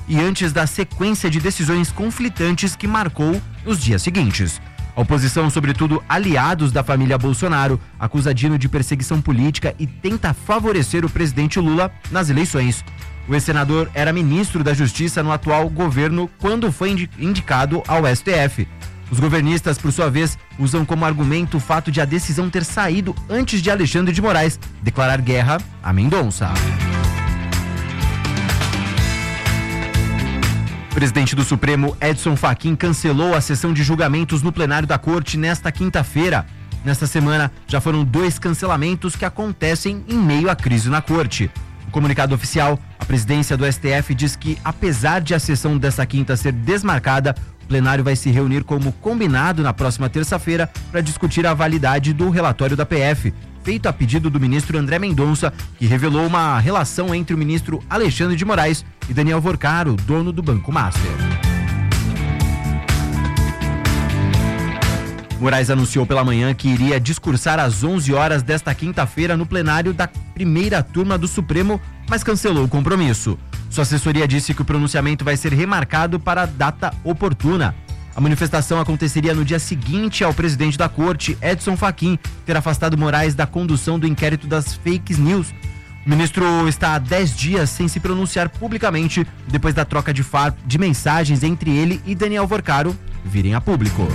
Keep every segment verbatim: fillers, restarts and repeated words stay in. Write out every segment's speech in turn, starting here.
e antes da sequência de decisões conflitantes que marcou os dias seguintes. A oposição, sobretudo aliados da família Bolsonaro, acusa Dino de perseguição política e tenta favorecer o presidente Lula nas eleições. O ex-senador era ministro da Justiça no atual governo quando foi indicado ao S T F. Os governistas, por sua vez, usam como argumento o fato de a decisão ter saído antes de Alexandre de Moraes declarar guerra a Mendonça. O presidente do Supremo, Edson Fachin, cancelou a sessão de julgamentos no plenário da Corte nesta quinta-feira. Nesta semana, já foram dois cancelamentos que acontecem em meio à crise na Corte. No comunicado oficial, a presidência do S T F diz que, apesar de a sessão desta quinta ser desmarcada, o plenário vai se reunir como combinado na próxima terça-feira para discutir a validade do relatório da P F, feito a pedido do ministro André Mendonça, que revelou uma relação entre o ministro Alexandre de Moraes e Daniel Vorcaro, dono do Banco Master. Moraes anunciou pela manhã que iria discursar às onze horas desta quinta-feira no plenário da primeira turma do Supremo, mas cancelou o compromisso. Sua assessoria disse que o pronunciamento vai ser remarcado para a data oportuna. A manifestação aconteceria no dia seguinte ao presidente da Corte, Edson Fachin, ter afastado Moraes da condução do inquérito das fake news. O ministro está há dez dias sem se pronunciar publicamente depois da troca de, far... de mensagens entre ele e Daniel Vorcaro virem a público.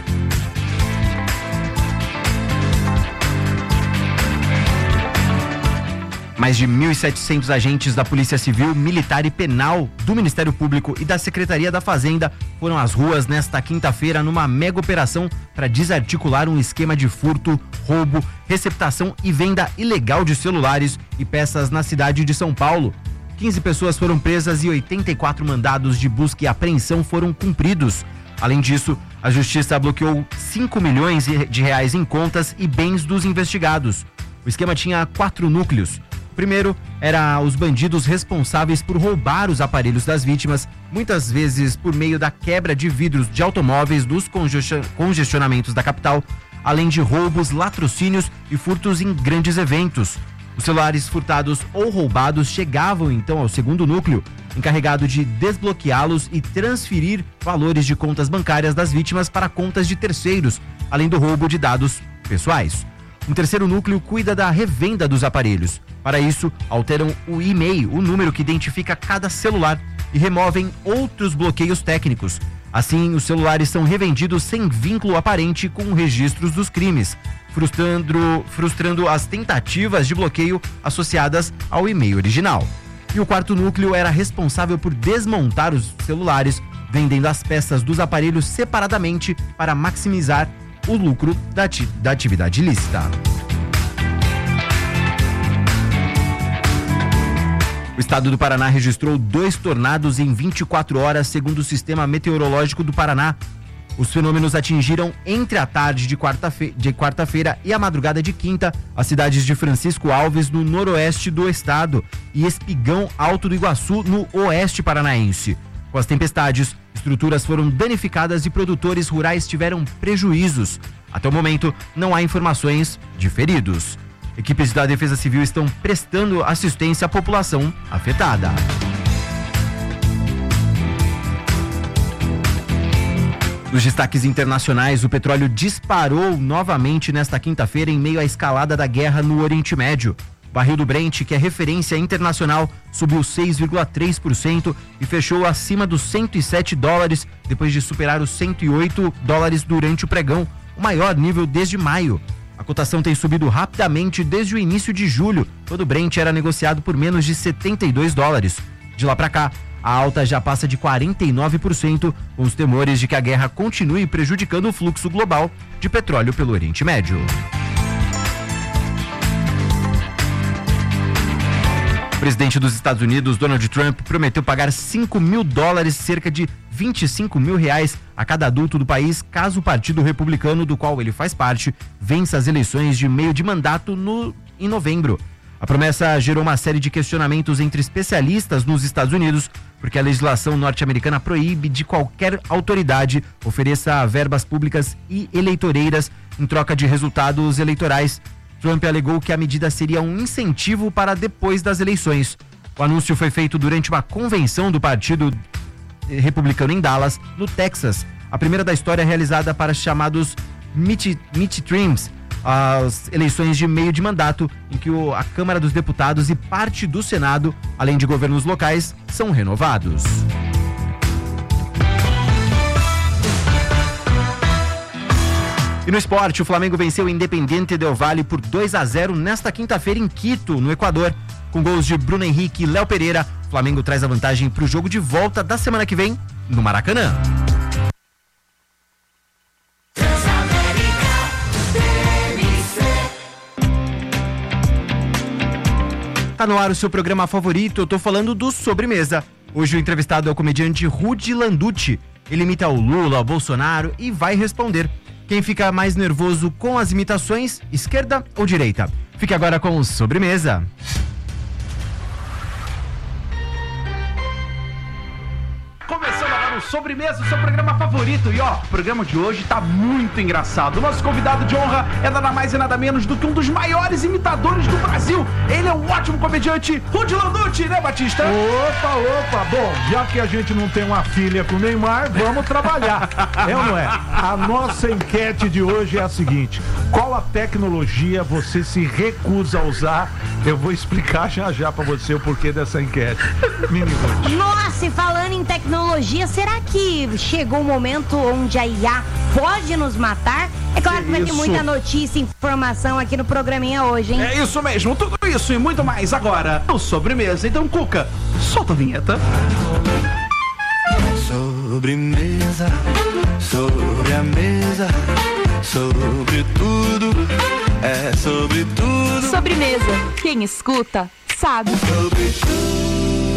Mais de mil e setecentos agentes da Polícia Civil, Militar e Penal, do Ministério Público e da Secretaria da Fazenda foram às ruas nesta quinta-feira numa mega operação para desarticular um esquema de furto, roubo, receptação e venda ilegal de celulares e peças na cidade de São Paulo. quinze pessoas foram presas e oitenta e quatro mandados de busca e apreensão foram cumpridos. Além disso, a Justiça bloqueou cinco milhões de reais em contas e bens dos investigados. O esquema tinha quatro núcleos. Primeiro, era os bandidos responsáveis por roubar os aparelhos das vítimas, muitas vezes por meio da quebra de vidros de automóveis dos congestionamentos da capital, além de roubos, latrocínios e furtos em grandes eventos. Os celulares furtados ou roubados chegavam então ao segundo núcleo, encarregado de desbloqueá-los e transferir valores de contas bancárias das vítimas para contas de terceiros, além do roubo de dados pessoais. Um terceiro núcleo cuida da revenda dos aparelhos. Para isso, alteram o e-mail, o número que identifica cada celular, e removem outros bloqueios técnicos. Assim, os celulares são revendidos sem vínculo aparente com registros dos crimes, frustrando, frustrando as tentativas de bloqueio associadas ao e-mail original. E o quarto núcleo era responsável por desmontar os celulares, vendendo as peças dos aparelhos separadamente para maximizar o lucro da, ati- da atividade ilícita. O estado do Paraná registrou dois tornados em vinte e quatro horas, segundo o Sistema Meteorológico do Paraná. Os fenômenos atingiram entre a tarde de, quarta-fe- de quarta-feira e a madrugada de quinta as cidades de Francisco Alves, no noroeste do estado, e Espigão Alto do Iguaçu, no oeste paranaense. Com as tempestades, estruturas foram danificadas e produtores rurais tiveram prejuízos. Até o momento, não há informações de feridos. Equipes da Defesa Civil estão prestando assistência à população afetada. Nos destaques internacionais, o petróleo disparou novamente nesta quinta-feira em meio à escalada da guerra no Oriente Médio. O barril do Brent, que é referência internacional, subiu seis vírgula três por cento e fechou acima dos cento e sete dólares, depois de superar os cento e oito dólares durante o pregão, o maior nível desde maio. A cotação tem subido rapidamente desde o início de julho, quando o Brent era negociado por menos de setenta e dois dólares. De lá para cá, a alta já passa de quarenta e nove por cento, com os temores de que a guerra continue prejudicando o fluxo global de petróleo pelo Oriente Médio. O presidente dos Estados Unidos, Donald Trump, prometeu pagar cinco mil dólares, cerca de vinte e cinco mil reais, a cada adulto do país, caso o Partido Republicano, do qual ele faz parte, vença as eleições de meio de mandato no, em novembro. A promessa gerou uma série de questionamentos entre especialistas nos Estados Unidos, porque a legislação norte-americana proíbe de qualquer autoridade ofereça verbas públicas e eleitoreiras em troca de resultados eleitorais. Trump alegou que a medida seria um incentivo para depois das eleições. O anúncio foi feito durante uma convenção do Partido Republicano em Dallas, no Texas. A primeira da história realizada para os chamados midterms, as eleições de meio de mandato, em que o, a Câmara dos Deputados e parte do Senado, além de governos locais, são renovados. E no esporte, o Flamengo venceu o Independiente del Valle por dois a zero nesta quinta-feira em Quito, no Equador. Com gols de Bruno Henrique e Léo Pereira, o Flamengo traz a vantagem para o jogo de volta da semana que vem, no Maracanã. Tá no ar o seu programa favorito, eu tô falando do Sobremesa. Hoje o entrevistado é o comediante Rudy Landucci. Ele imita o Lula, o Bolsonaro e vai responder. Quem fica mais nervoso com as imitações, esquerda ou direita? Fique agora com o Sobremesa. Começando agora o Sobremesa, o seu programa favorito. E ó, o programa de hoje tá muito engraçado. O nosso convidado de honra é nada mais e nada menos do que um dos maiores imitadores do Brasil. Ele é um ótimo comediante, Rudy Landucci, né, Batista? Opa, opa, bom, já que a gente não tem uma filha com o Neymar, vamos trabalhar. É ou não é? A nossa enquete de hoje é a seguinte: qual a tecnologia você se recusa a usar? Eu vou explicar já já pra você o porquê dessa enquete. Mini Rudy. Nossa, e falando em tecnologia, será que chegou o momento onde a I A pode nos matar? É claro que vai ter muita notícia e informação aqui no programinha hoje, hein? É isso mesmo, tudo isso e muito mais agora no Sobremesa. Então, Cuca, solta a vinheta. Sobremesa, sobre a mesa, sobre tudo, é sobre tudo. Sobremesa, quem escuta sabe. Sobre tudo.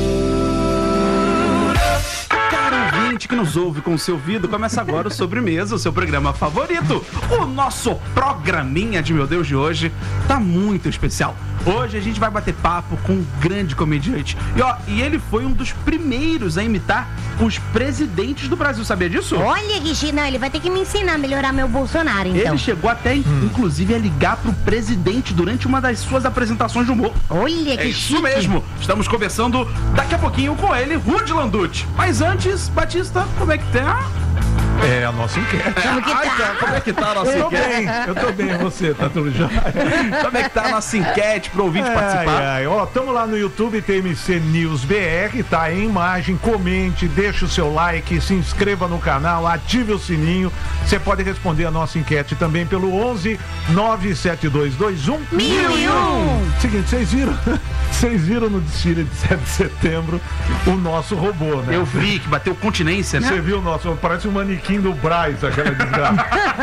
Caro ouvinte que nos ouve com o seu ouvido, começa agora o Sobremesa, o seu programa favorito. O nosso programinha de meu Deus de hoje tá muito especial. Hoje a gente vai bater papo com um grande comediante. E ó, e ele foi um dos primeiros a imitar os presidentes do Brasil, sabia disso? Olha, Guixi, não, ele vai ter que me ensinar a melhorar meu Bolsonaro, então. Ele chegou até, hum. inclusive, a ligar pro presidente durante uma das suas apresentações de humor. Olha, que É isso chique. mesmo. Estamos conversando daqui a pouquinho com ele, Rudy Landucci. Mas antes, Batista, como é que tá? É a nossa enquete. Como que Ai, tá? Como é que tá a nossa Eu tô enquete? bem, eu tô bem, você, tá tudo já? Como é que tá a nossa enquete pro ouvinte participar? Ai, ai. Ó, tamo lá no YouTube, T M C News B R, tá em imagem, comente, deixa o seu like, se inscreva no canal, ative o sininho. Você pode responder a nossa enquete também pelo onze nove sete dois dois um Mil e um. Seguinte, vocês viram, vocês viram no desfile de sete de setembro o nosso robô, né? Eu vi que bateu continência, né? Você viu o nosso, parece um manequim do Braz, aquela desgraça.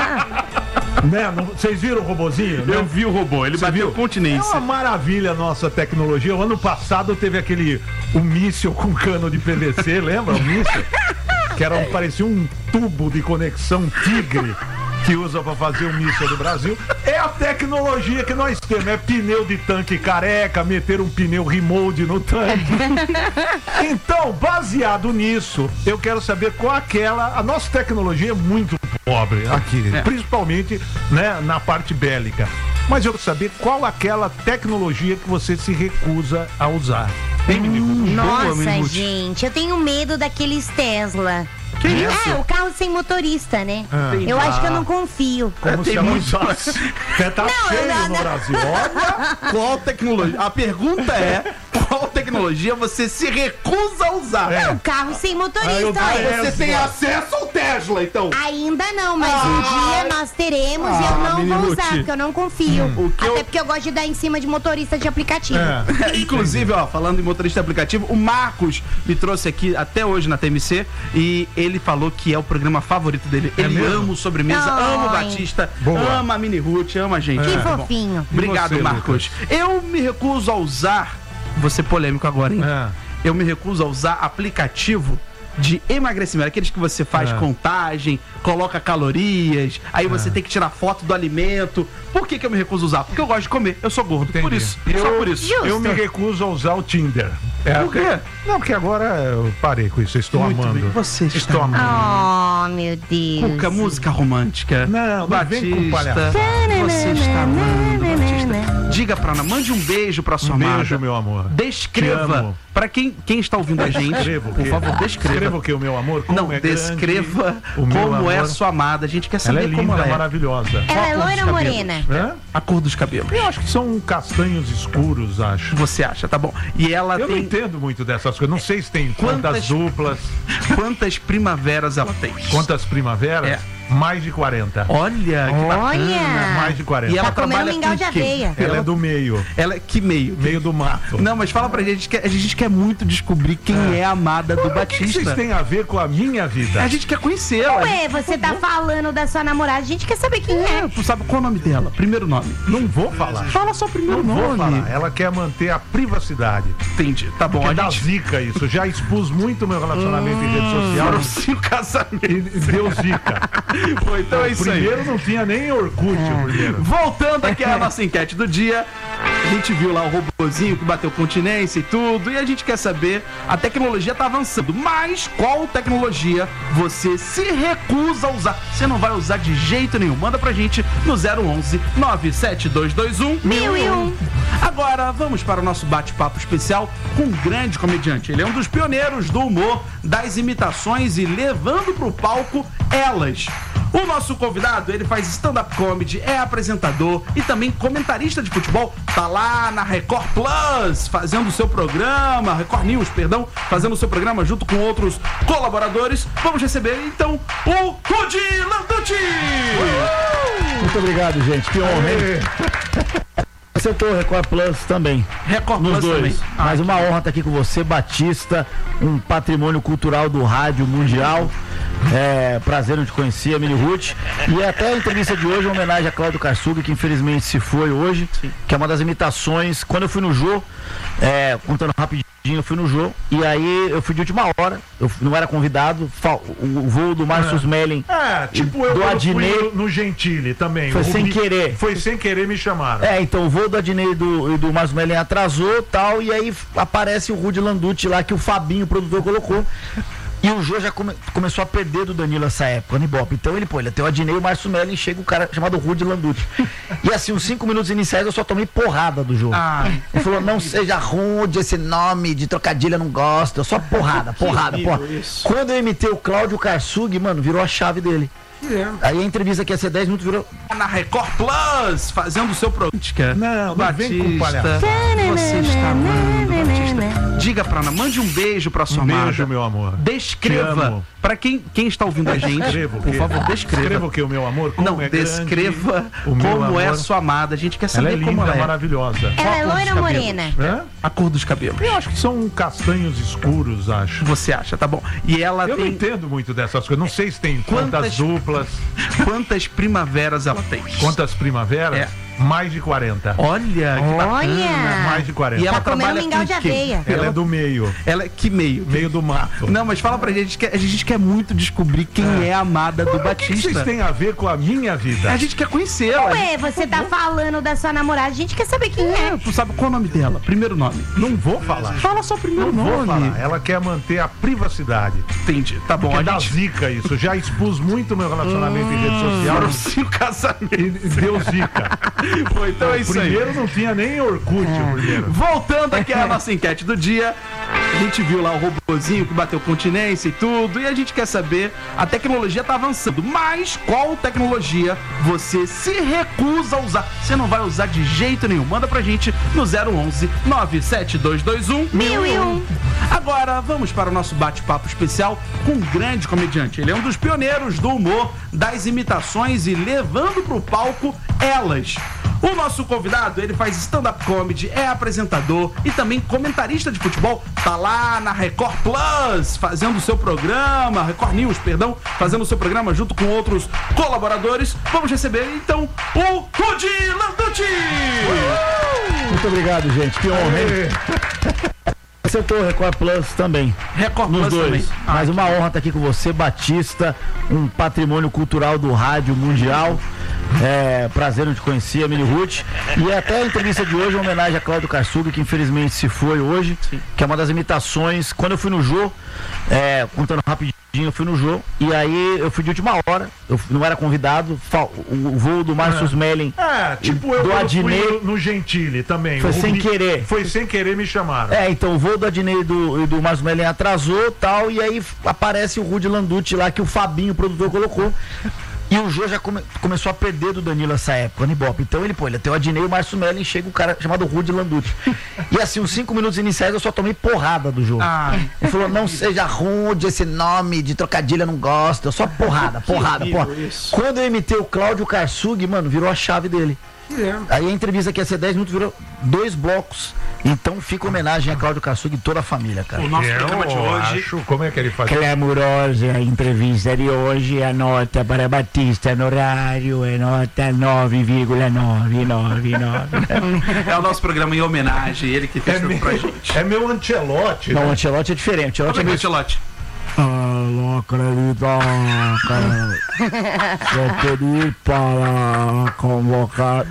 Né? Não- Vocês viram o robozinho? Né? Eu vi o robô, ele Você bateu viu? É continência. uma maravilha a nossa tecnologia. O ano passado teve aquele o míssil com cano de P V C, lembra o míssil? Que era, um- parecia um tubo de conexão tigre que usa para fazer o míssil do Brasil. É a tecnologia que nós temos. É pneu de tanque careca, meter um pneu remote no tanque. Então, baseado nisso, eu quero saber qual aquela... A nossa tecnologia é muito pobre aqui, É. principalmente, né, na parte bélica. Mas eu quero saber qual aquela tecnologia que você se recusa a usar. Hein, menino? Nossa, Minute. gente, eu tenho medo daqueles Tesla. Que isso? É, o carro sem motorista, né? Ah. Eu acho que eu não confio. Como tem se ela muito- usasse. Você tá Não, cheio não, no não. Brasil. Olha, Qual tecnologia? A pergunta é: qual tecnologia você se recusa a usar? É. O carro sem Ah, eu motorista, tenho. olha. Você tem acesso ao Tesla, então. Ainda não, mas um dia nós teremos e Ah, eu não vou Minimuti. usar, porque eu não confio. O que Até eu- porque eu gosto de dar em cima de motorista de aplicativo. é. Inclusive, ó, falando em motorista aplicativo, o Marcos me trouxe aqui até hoje na T M C e ele falou que é o programa favorito dele. Ele mesmo? ama o Sobremesa, Ai. ama o Batista, Boa. ama a Mini Ruth, ama a gente. Que Tá bom. fofinho. Obrigado, E você, Marcos. Eu me recuso a usar, vou ser polêmico agora, hein? É. Eu me recuso a usar aplicativo de emagrecimento, aqueles que você faz É. contagem, coloca calorias, aí você tem que tirar foto do alimento. Por que que eu me recuso a usar? Porque eu gosto de comer, eu sou gordo, por Entendi. isso, Eu- só por isso. Justo. Eu me recuso a usar o Tinder. É, Por quê? Não, porque agora eu parei com isso. Eu estou Muito amando. bem. Você está Estou amando. Oh, meu Deus. Cuca, música romântica. Não, não Batista, vem com palhaçada. você está amando, Batista. Diga pra Ana, mande um beijo pra sua Um amada. beijo, meu amor. Te Descreva. amo. Pra quem, quem está ouvindo a gente, Descreva o por quê? favor, descreva. Descreva o que, o meu amor? Como Não, é descreva grande, o meu como é amor. sua amada. A gente quer Ela saber é linda, como ela é. maravilhosa. Ela é Qual a cor loira dos ou cabelos? morena? Hã? A cor dos cabelos. Eu acho que são castanhos escuros, acho. Você acha, tá bom. E ela Eu não tem entendo muito dessas coisas. Não sei se tem Quantas- quantas duplas, quantas primaveras ela tem? quantas primaveras. É. Mais de quarenta. Olha, que bacana. Olha! Mais de quarenta. E ela Tá comendo trabalha mingau com de o quê? aveia. Ela é do meio. Ela é que meio? Meio do mato. Não, mas fala pra gente, a gente quer, a gente quer muito descobrir quem é, a amada do O que, que Batista. vocês têm a ver com a minha vida? A gente quer conhecê-la. Ué, você tá falando da sua namorada, a gente quer saber quem é. Tu sabe qual é o nome dela? Primeiro nome. Não vou falar. Fala só o primeiro Não vou nome. falar. Ela quer manter a privacidade. Entendi. Tá bom, Que a dá gente... zica isso. Já expus muito meu relacionamento em rede social. Foram cinco casamentos. E deu zica. Pô, então é O isso aí. primeiro não tinha nem Orkut, o primeiro. Voltando aqui à nossa enquete do dia, a gente viu lá o robozinho que bateu continência e tudo, e a gente quer saber, a tecnologia tá avançando, mas qual tecnologia você se recusa a usar? Você não vai usar de jeito nenhum. Manda pra gente no zero onze nove sete dois dois um Mil e um. Agora vamos para o nosso bate-papo especial com um grande comediante. Ele é um dos pioneiros do humor, das imitações e levando pro palco elas. O nosso convidado, ele faz stand-up comedy, é apresentador e também comentarista de futebol. Tá lá na Record Plus, fazendo o seu programa, Record News, perdão, fazendo o seu programa junto com outros colaboradores. Vamos receber, então, o Rudy Landucci! Muito obrigado, gente. Que honra, hein? Acertou o Record Plus também. Record Nos Plus dois. também. Ah, Mas uma honra estar aqui com você, Batista, um patrimônio cultural do rádio mundial. É, prazer em te conhecer, a Mini Ruth. E até a entrevista de hoje é uma homenagem a Cláudio Karsug, que infelizmente se foi hoje, Sim. que é uma das imitações. Quando eu fui no Jô, é, contando rapidinho, eu fui no Jô, e aí eu fui de última hora, eu não era convidado, fal- o, o voo do Márcio Smelling. É, tipo eu do quando fui Adnet, no, no Gentili também. Foi O sem Rubi- querer. Foi sem querer, me chamaram. É, então o voo do Adnei e do, e do Márcio Mellen atrasou e tal, e aí f- aparece o Rudy Landucci lá que o Fabinho, o produtor, colocou. E o Jô já come- começou a perder do Danilo essa época, no Ibope. Então ele, pô, ele tem o Adnei e o Márcio Mellen, chega o cara chamado Rudy Landucci. E assim, os cinco minutos iniciais eu só tomei porrada do Jô. Ah. Ele falou, não seja rude, esse nome de trocadilho eu não gosto. Só porrada, porrada, horrível porra. isso. Quando eu imitei o Cláudio Karsug, mano, virou a chave dele. Aí a entrevista que ia ser dez minutos virou. Na Record Plus, fazendo o seu programa. Não, não vem com palhaçada. Você está amando, Batista. Diga pra Ana, mande um beijo pra sua Um amada. beijo, meu amor. Te Descreva. amo. Pra quem, quem está ouvindo a gente, Descreva o por quê? favor, Descreva descreva. o que, o meu amor? Como Não, é descreva grande, o meu como é amor. sua amada. A gente quer Ela saber é como linda, ela é. maravilhosa. Ela é Qual a cor loira dos ou cabelos? morena? Hã? A cor dos cabelos. Eu acho que são castanhos escuros, acho. Você acha, tá bom. E ela Eu não tem entendo muito dessas coisas. Não sei se tem Quantas- quantas duplas, quantas primaveras ela tem? quantas primaveras. É. Mais de quarenta. Olha, que bacana. Olha! Mais de quarenta. E ela Tá comendo trabalha mingau com de o quê? aveia. Ela é do meio. Ela é que meio? Meio do mato. Não, mas fala pra gente, a gente quer, a gente quer muito descobrir quem é, a amada do O que, que Batista. vocês têm a ver com a minha vida? A gente quer conhecê-la. Ué, você tá falando da sua namorada, a gente quer saber quem é. Tu sabe qual é o nome dela? Primeiro nome. Não vou falar. Fala só o primeiro Não vou nome. falar. Ela quer manter a privacidade. Entendi. Tá bom, Que a dá gente... zica isso. Já expus muito meu relacionamento em rede social. Foram cinco casamentos. E deu zica. Pô, então é O isso aí. primeiro não tinha nem Orkut, o primeiro. Voltando aqui à nossa enquete do dia, a gente viu lá o robozinho que bateu continência e tudo, e a gente quer saber, a tecnologia tá avançando, mas qual tecnologia você se recusa a usar? Você não vai usar de jeito nenhum. Manda pra gente no zero onze nove sete dois dois um Mil e um. Agora vamos para o nosso bate-papo especial com um grande comediante. Ele é um dos pioneiros do humor, das imitações e levando pro palco elas. O nosso convidado, ele faz stand-up comedy, é apresentador e também comentarista de futebol. Tá lá na Record Plus, fazendo o seu programa, Record News, perdão, fazendo o seu programa junto com outros colaboradores. Vamos receber, então, o Rudy Landucci! Muito obrigado, gente. Que honra, hein? Acertou o Record Plus também. Record Nos Plus dois. também. Ah, Mas uma honra estar aqui com você, Batista, um patrimônio cultural do rádio mundial. É, prazer em te conhecer, a Mini Ruth. E até a entrevista de hoje é uma homenagem a Cláudio Karsug, que infelizmente se foi hoje, Sim. que é uma das imitações. Quando eu fui no Jô, é, contando rapidinho, eu fui no jogo, e aí eu fui de última hora, eu não era convidado, o voo do Márcio É. Smelling, É, tipo eu do quando Adnet, fui no, no Gentili também. foi O sem Rubi- querer. Foi sem querer, me chamaram. É, então o voo do Adnet e do, e do Márcio Smelling atrasou tal, e aí aparece o Rudy Landucci lá, que o Fabinho, o produtor, colocou. E o Jô já come, começou a perder do Danilo nessa época, no Ibope. Então ele, pô, ele tem o Adnet e o Márcio Smelling, chega o cara chamado Rudy Landucci. E assim, uns cinco minutos iniciais eu só tomei porrada do Jô. Ah, Ele falou, não seja rude, esse nome de trocadilho eu não gosto. Só porrada, porrada, horrível porrada. isso. Quando eu imitei o Cláudio Karsug, mano, virou a chave dele. Aí a entrevista que ia ser dez minutos virou dois blocos. Então fica homenagem a Cláudio Karsug e toda a família, cara. o nosso Eu programa de hoje. acho, como é que ele faz? Clamorosa a entrevista de hoje, a nota para Batista no horário é nota nove vírgula novecentos e noventa e nove. É o nosso programa em homenagem, ele que fez É tudo meu, pra gente. é meu Ancelotti, Não, o né? Ancelotti é diferente. O Como é Ancelotti que é é o Ancelotti? Ah, não acredito, cara. Só pedi para convocar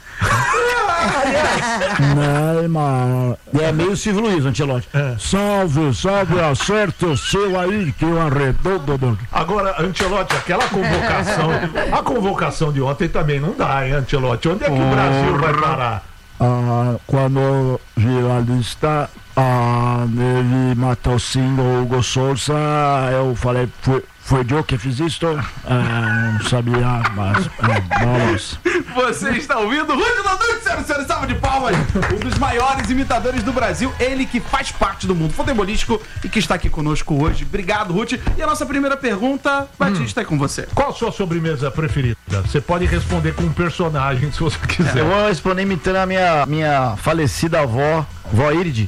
Neymar. é meio Silvio Luiz, o Ancelotti. Salve, salve, acerta o seu aí, que eu arredondo. do- Agora, Ancelotti, aquela convocação, a convocação de ontem também não dá, hein, Ancelotti? Onde é que o Brasil vai parar? Ah, quando o jornalista ah, ele matou sim o Hugo Souza, eu falei, foi, foi eu que fiz isto? Ah, não sabia, mas ah, vamos. Você está ouvindo Rudy Landucci, senhoras e senhores, salva de palmas, um dos maiores imitadores do Brasil, ele que faz parte do mundo futebolístico e que está aqui conosco hoje. Obrigado, Ruth. E a nossa primeira pergunta, Batista, é com você. Qual a sua sobremesa preferida? Você pode responder com um personagem, se você quiser. Eu vou responder imitando a minha, minha falecida avó, vó Iride.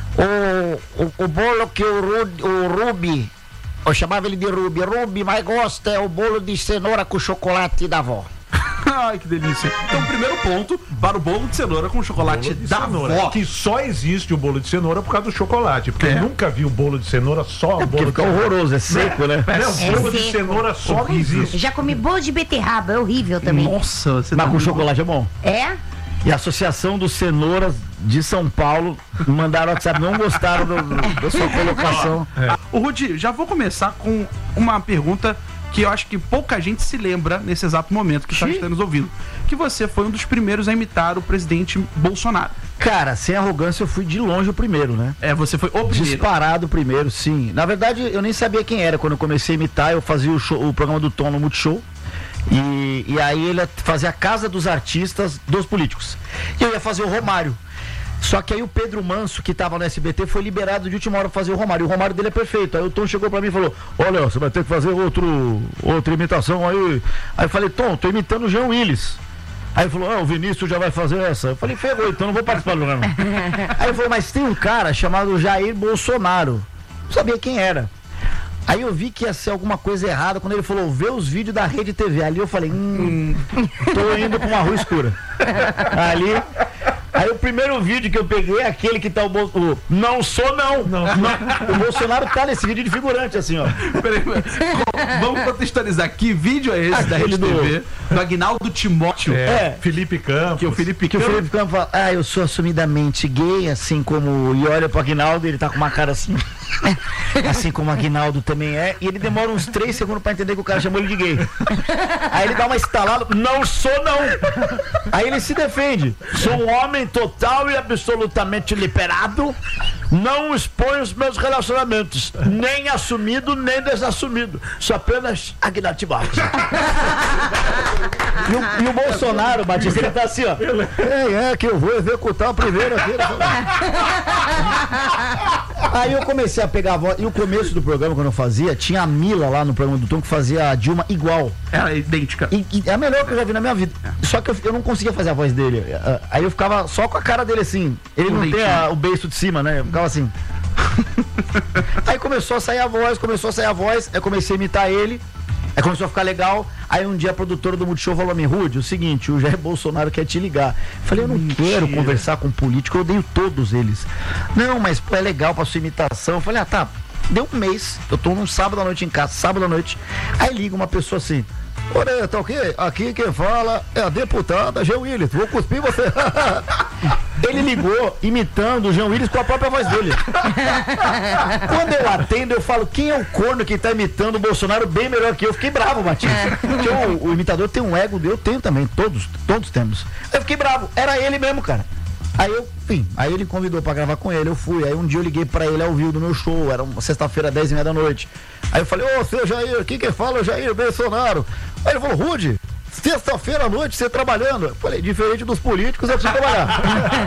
O, o, o bolo que o, Rudy, o Rubi, eu chamava ele de Rubi, Rubi mais gosta é o bolo de cenoura com chocolate da avó. Ai, que delícia. Então, primeiro ponto para o bolo de cenoura com chocolate Bolo de da cenoura. avó. É que só existe o bolo de cenoura por causa do chocolate. Porque É. eu nunca vi o bolo de cenoura só o Porque bolo de fica cenoura. horroroso, é seco, né? Não, É bolo de seco. cenoura só não existe. Já comi bolo de beterraba, é horrível também. Nossa, você Mas tá com muito- chocolate é bom. É? E a Associação dos Cenouras de São Paulo mandaram WhatsApp, não gostaram do- do- da sua colocação. O Rudy, já vou começar com uma pergunta que eu acho que pouca gente se lembra nesse exato momento que está nos ouvindo. Que você foi um dos primeiros a imitar o presidente Bolsonaro. Cara, sem arrogância, eu fui de longe o primeiro, né? É, você foi o primeiro. Disparado primeiro, sim. Na verdade, eu nem sabia quem era. Quando eu comecei a imitar, eu fazia o, show- o programa do Tom no Multishow. E, e aí ele fazia a casa dos artistas dos políticos. E eu ia fazer o Romário. Só que aí o Pedro Manso, que tava no S B T, foi liberado de última hora pra fazer o Romário. E o Romário dele é perfeito. Aí o Tom chegou pra mim e falou: olha, você vai ter que fazer outro, outra imitação aí. Aí eu falei: Tom, tô imitando o Jean Willis. Aí ele falou: ah, o Vinícius já vai fazer essa. Eu falei: ferrou, então não vou participar do programa. Aí ele falou: mas tem um cara chamado Jair Bolsonaro. Não sabia quem era. Aí eu vi que ia ser alguma coisa errada quando ele falou: vê os vídeos da Rede T V. Ali eu falei: hum, tô indo pra uma rua escura. Ali. Aí o primeiro vídeo que eu peguei é aquele que tá o Bolsonaro. Não sou não. Não. O Bolsonaro tá nesse vídeo de figurante, assim, ó. Peraí, peraí. Vamos contextualizar. Que vídeo é esse da Aquele Rede T V? Do Aguinaldo Timóteo. É, É. Felipe Campos. Que o Felipe Que o Campos- Felipe Campos fala: ah, eu sou assumidamente gay, assim como. E olha pro Aguinaldo, ele tá com uma cara assim. Assim como o Aguinaldo também é. E ele demora uns três segundos pra entender que o cara chamou ele de gay. Aí ele dá uma estalada: não sou não. Aí ele se defende: sou um homem total e absolutamente liberado. Não exponho os meus relacionamentos, nem assumido, nem desassumido. Sou apenas Aguinaldo Timóteo. E o, e o Bolsonaro, Batista, ele tá assim, ó. É, é que eu vou executar o primeiro aqui. Aí eu comecei a pegar a voz. E o começo do programa, quando eu fazia, tinha a Mila lá no programa do Tom que fazia a Dilma igual. Ela é idêntica. E, e é a melhor que eu já vi na minha vida. Só que eu, eu não conseguia fazer a voz dele. Aí eu ficava só com a cara dele assim. Ele Com não tem leitinho. a- o beiço de cima, né? Eu ficava assim. Aí começou a sair a voz, começou a sair a voz. Aí eu comecei a imitar ele. Aí começou a ficar legal. Aí um dia a produtora do Multishow falou: me Rude, o seguinte, o Jair Bolsonaro quer te ligar. Eu falei: eu não quero conversar com político, eu odeio todos eles. Não, mas pô, é legal pra sua imitação. Eu falei: ah, tá. Deu um mês, eu tô num sábado à noite em casa, sábado à noite. Aí liga uma pessoa assim: olha, tá ok? Aqui quem fala é a deputada G. Willis, vou cuspir você. Ele ligou imitando o Jean Willis com a própria voz dele. Quando eu atendo, eu falo, quem é o corno que tá imitando o Bolsonaro bem melhor que eu? Eu fiquei bravo, Matias. Porque o, o imitador tem um ego, eu tenho também, todos, todos temos. Eu fiquei bravo, era ele mesmo, cara. Aí eu, enfim, aí ele convidou pra gravar com ele, eu fui. Aí um dia eu liguei pra ele ao vivo do meu show, era uma sexta-feira, dez e meia da noite. Aí eu falei, ô, seu Jair, quem que fala é o Jair Bolsonaro? Aí ele falou, Rude, sexta-feira à noite você trabalhando. Eu falei, diferente dos políticos, eu preciso trabalhar.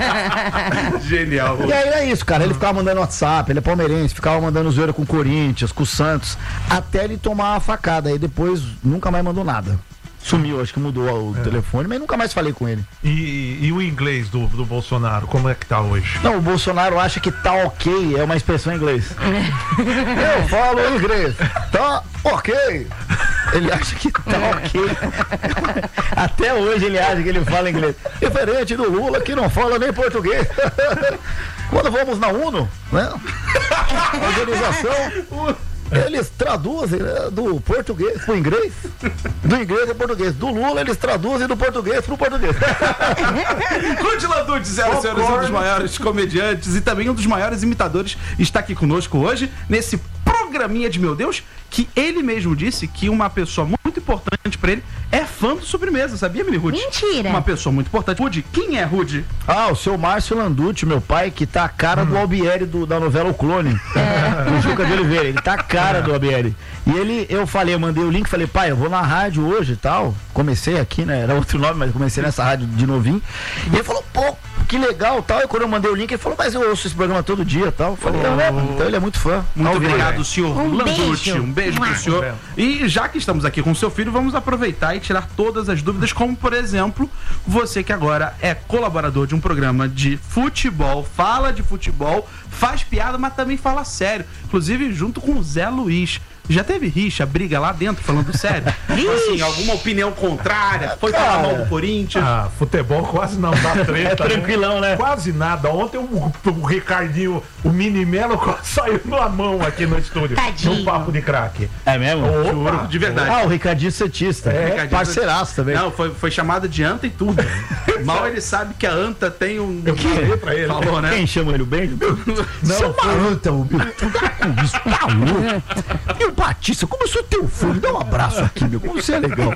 Genial. E aí é isso, cara, ele ficava mandando WhatsApp, ele é palmeirense, ficava mandando zoeira com o Corinthians, com o Santos, até ele tomar a facada. Aí depois nunca mais mandou nada. Sumiu, acho que mudou o é. telefone, mas nunca mais falei com ele. E, e o inglês do, do Bolsonaro, como é que tá hoje? Não, o Bolsonaro acha que tá ok, é uma expressão em inglês. Eu falo inglês, tá ok. Ele acha que tá ok. Até hoje ele acha que ele fala inglês. Diferente do Lula, que não fala nem português. Quando vamos na UNO, né? Organização... Eles traduzem, né, do português pro inglês, do inglês ao português. Do Lula eles traduzem do português pro português. Rude Landucci, senhoras e senhores, um dos maiores comediantes e também um dos maiores imitadores, está aqui conosco hoje, nesse programinha de Meu Deus, que ele mesmo disse que uma pessoa muito importante pra ele é fã do Sobremesa, sabia, Mini Rude? Mentira! Uma pessoa muito importante. Rude, quem é Rude? Ah, o seu Márcio Landucci, meu pai, que tá a cara hum. do Albieri do, da novela O Clone, é. do Juca de Oliveira, ele tá a cara do Albieri. E ele, eu falei, eu mandei o link, falei, pai, eu vou na rádio hoje e tal, comecei aqui, né, era outro nome, mas comecei nessa rádio de novinho, e ele falou, pô, que legal, tal, e quando eu mandei o link, ele falou, mas eu ouço esse programa todo dia, tal, eu falei, oh. é, então ele é muito fã. Muito obrigado, bem. senhor um Landucci, beijo. um beijo pro senhor. E já que estamos aqui com o seu filho, vamos aproveitar e tirar todas as dúvidas, como por exemplo, você que agora é colaborador de um programa de futebol, fala de futebol, faz piada, mas também fala sério, inclusive junto com o Zé Luiz. Já teve rixa, briga lá dentro, falando sério? Assim, alguma opinião contrária? Foi falar mal do Corinthians? Ah, futebol quase não dá treta. É tranquilão, né? Quase nada. Ontem o, o Ricardinho, o Mini Melo saiu na mão aqui no estúdio. Tadinho. No papo de craque. É mesmo? Juro, de verdade. Ah, o Ricardinho Santista. É, É, Ricardinho parceiraço também. Não, foi, foi chamada de anta e tudo. Mal ele sabe que a anta tem um... Eu falei pra ele. Falou, né? Quem chama ele o bem? Não, Seu foi... anta, o meu. Tu tá com isso, tá louco? E o Batista, como eu sou teu fã, me dá um abraço aqui, meu. Como você é legal.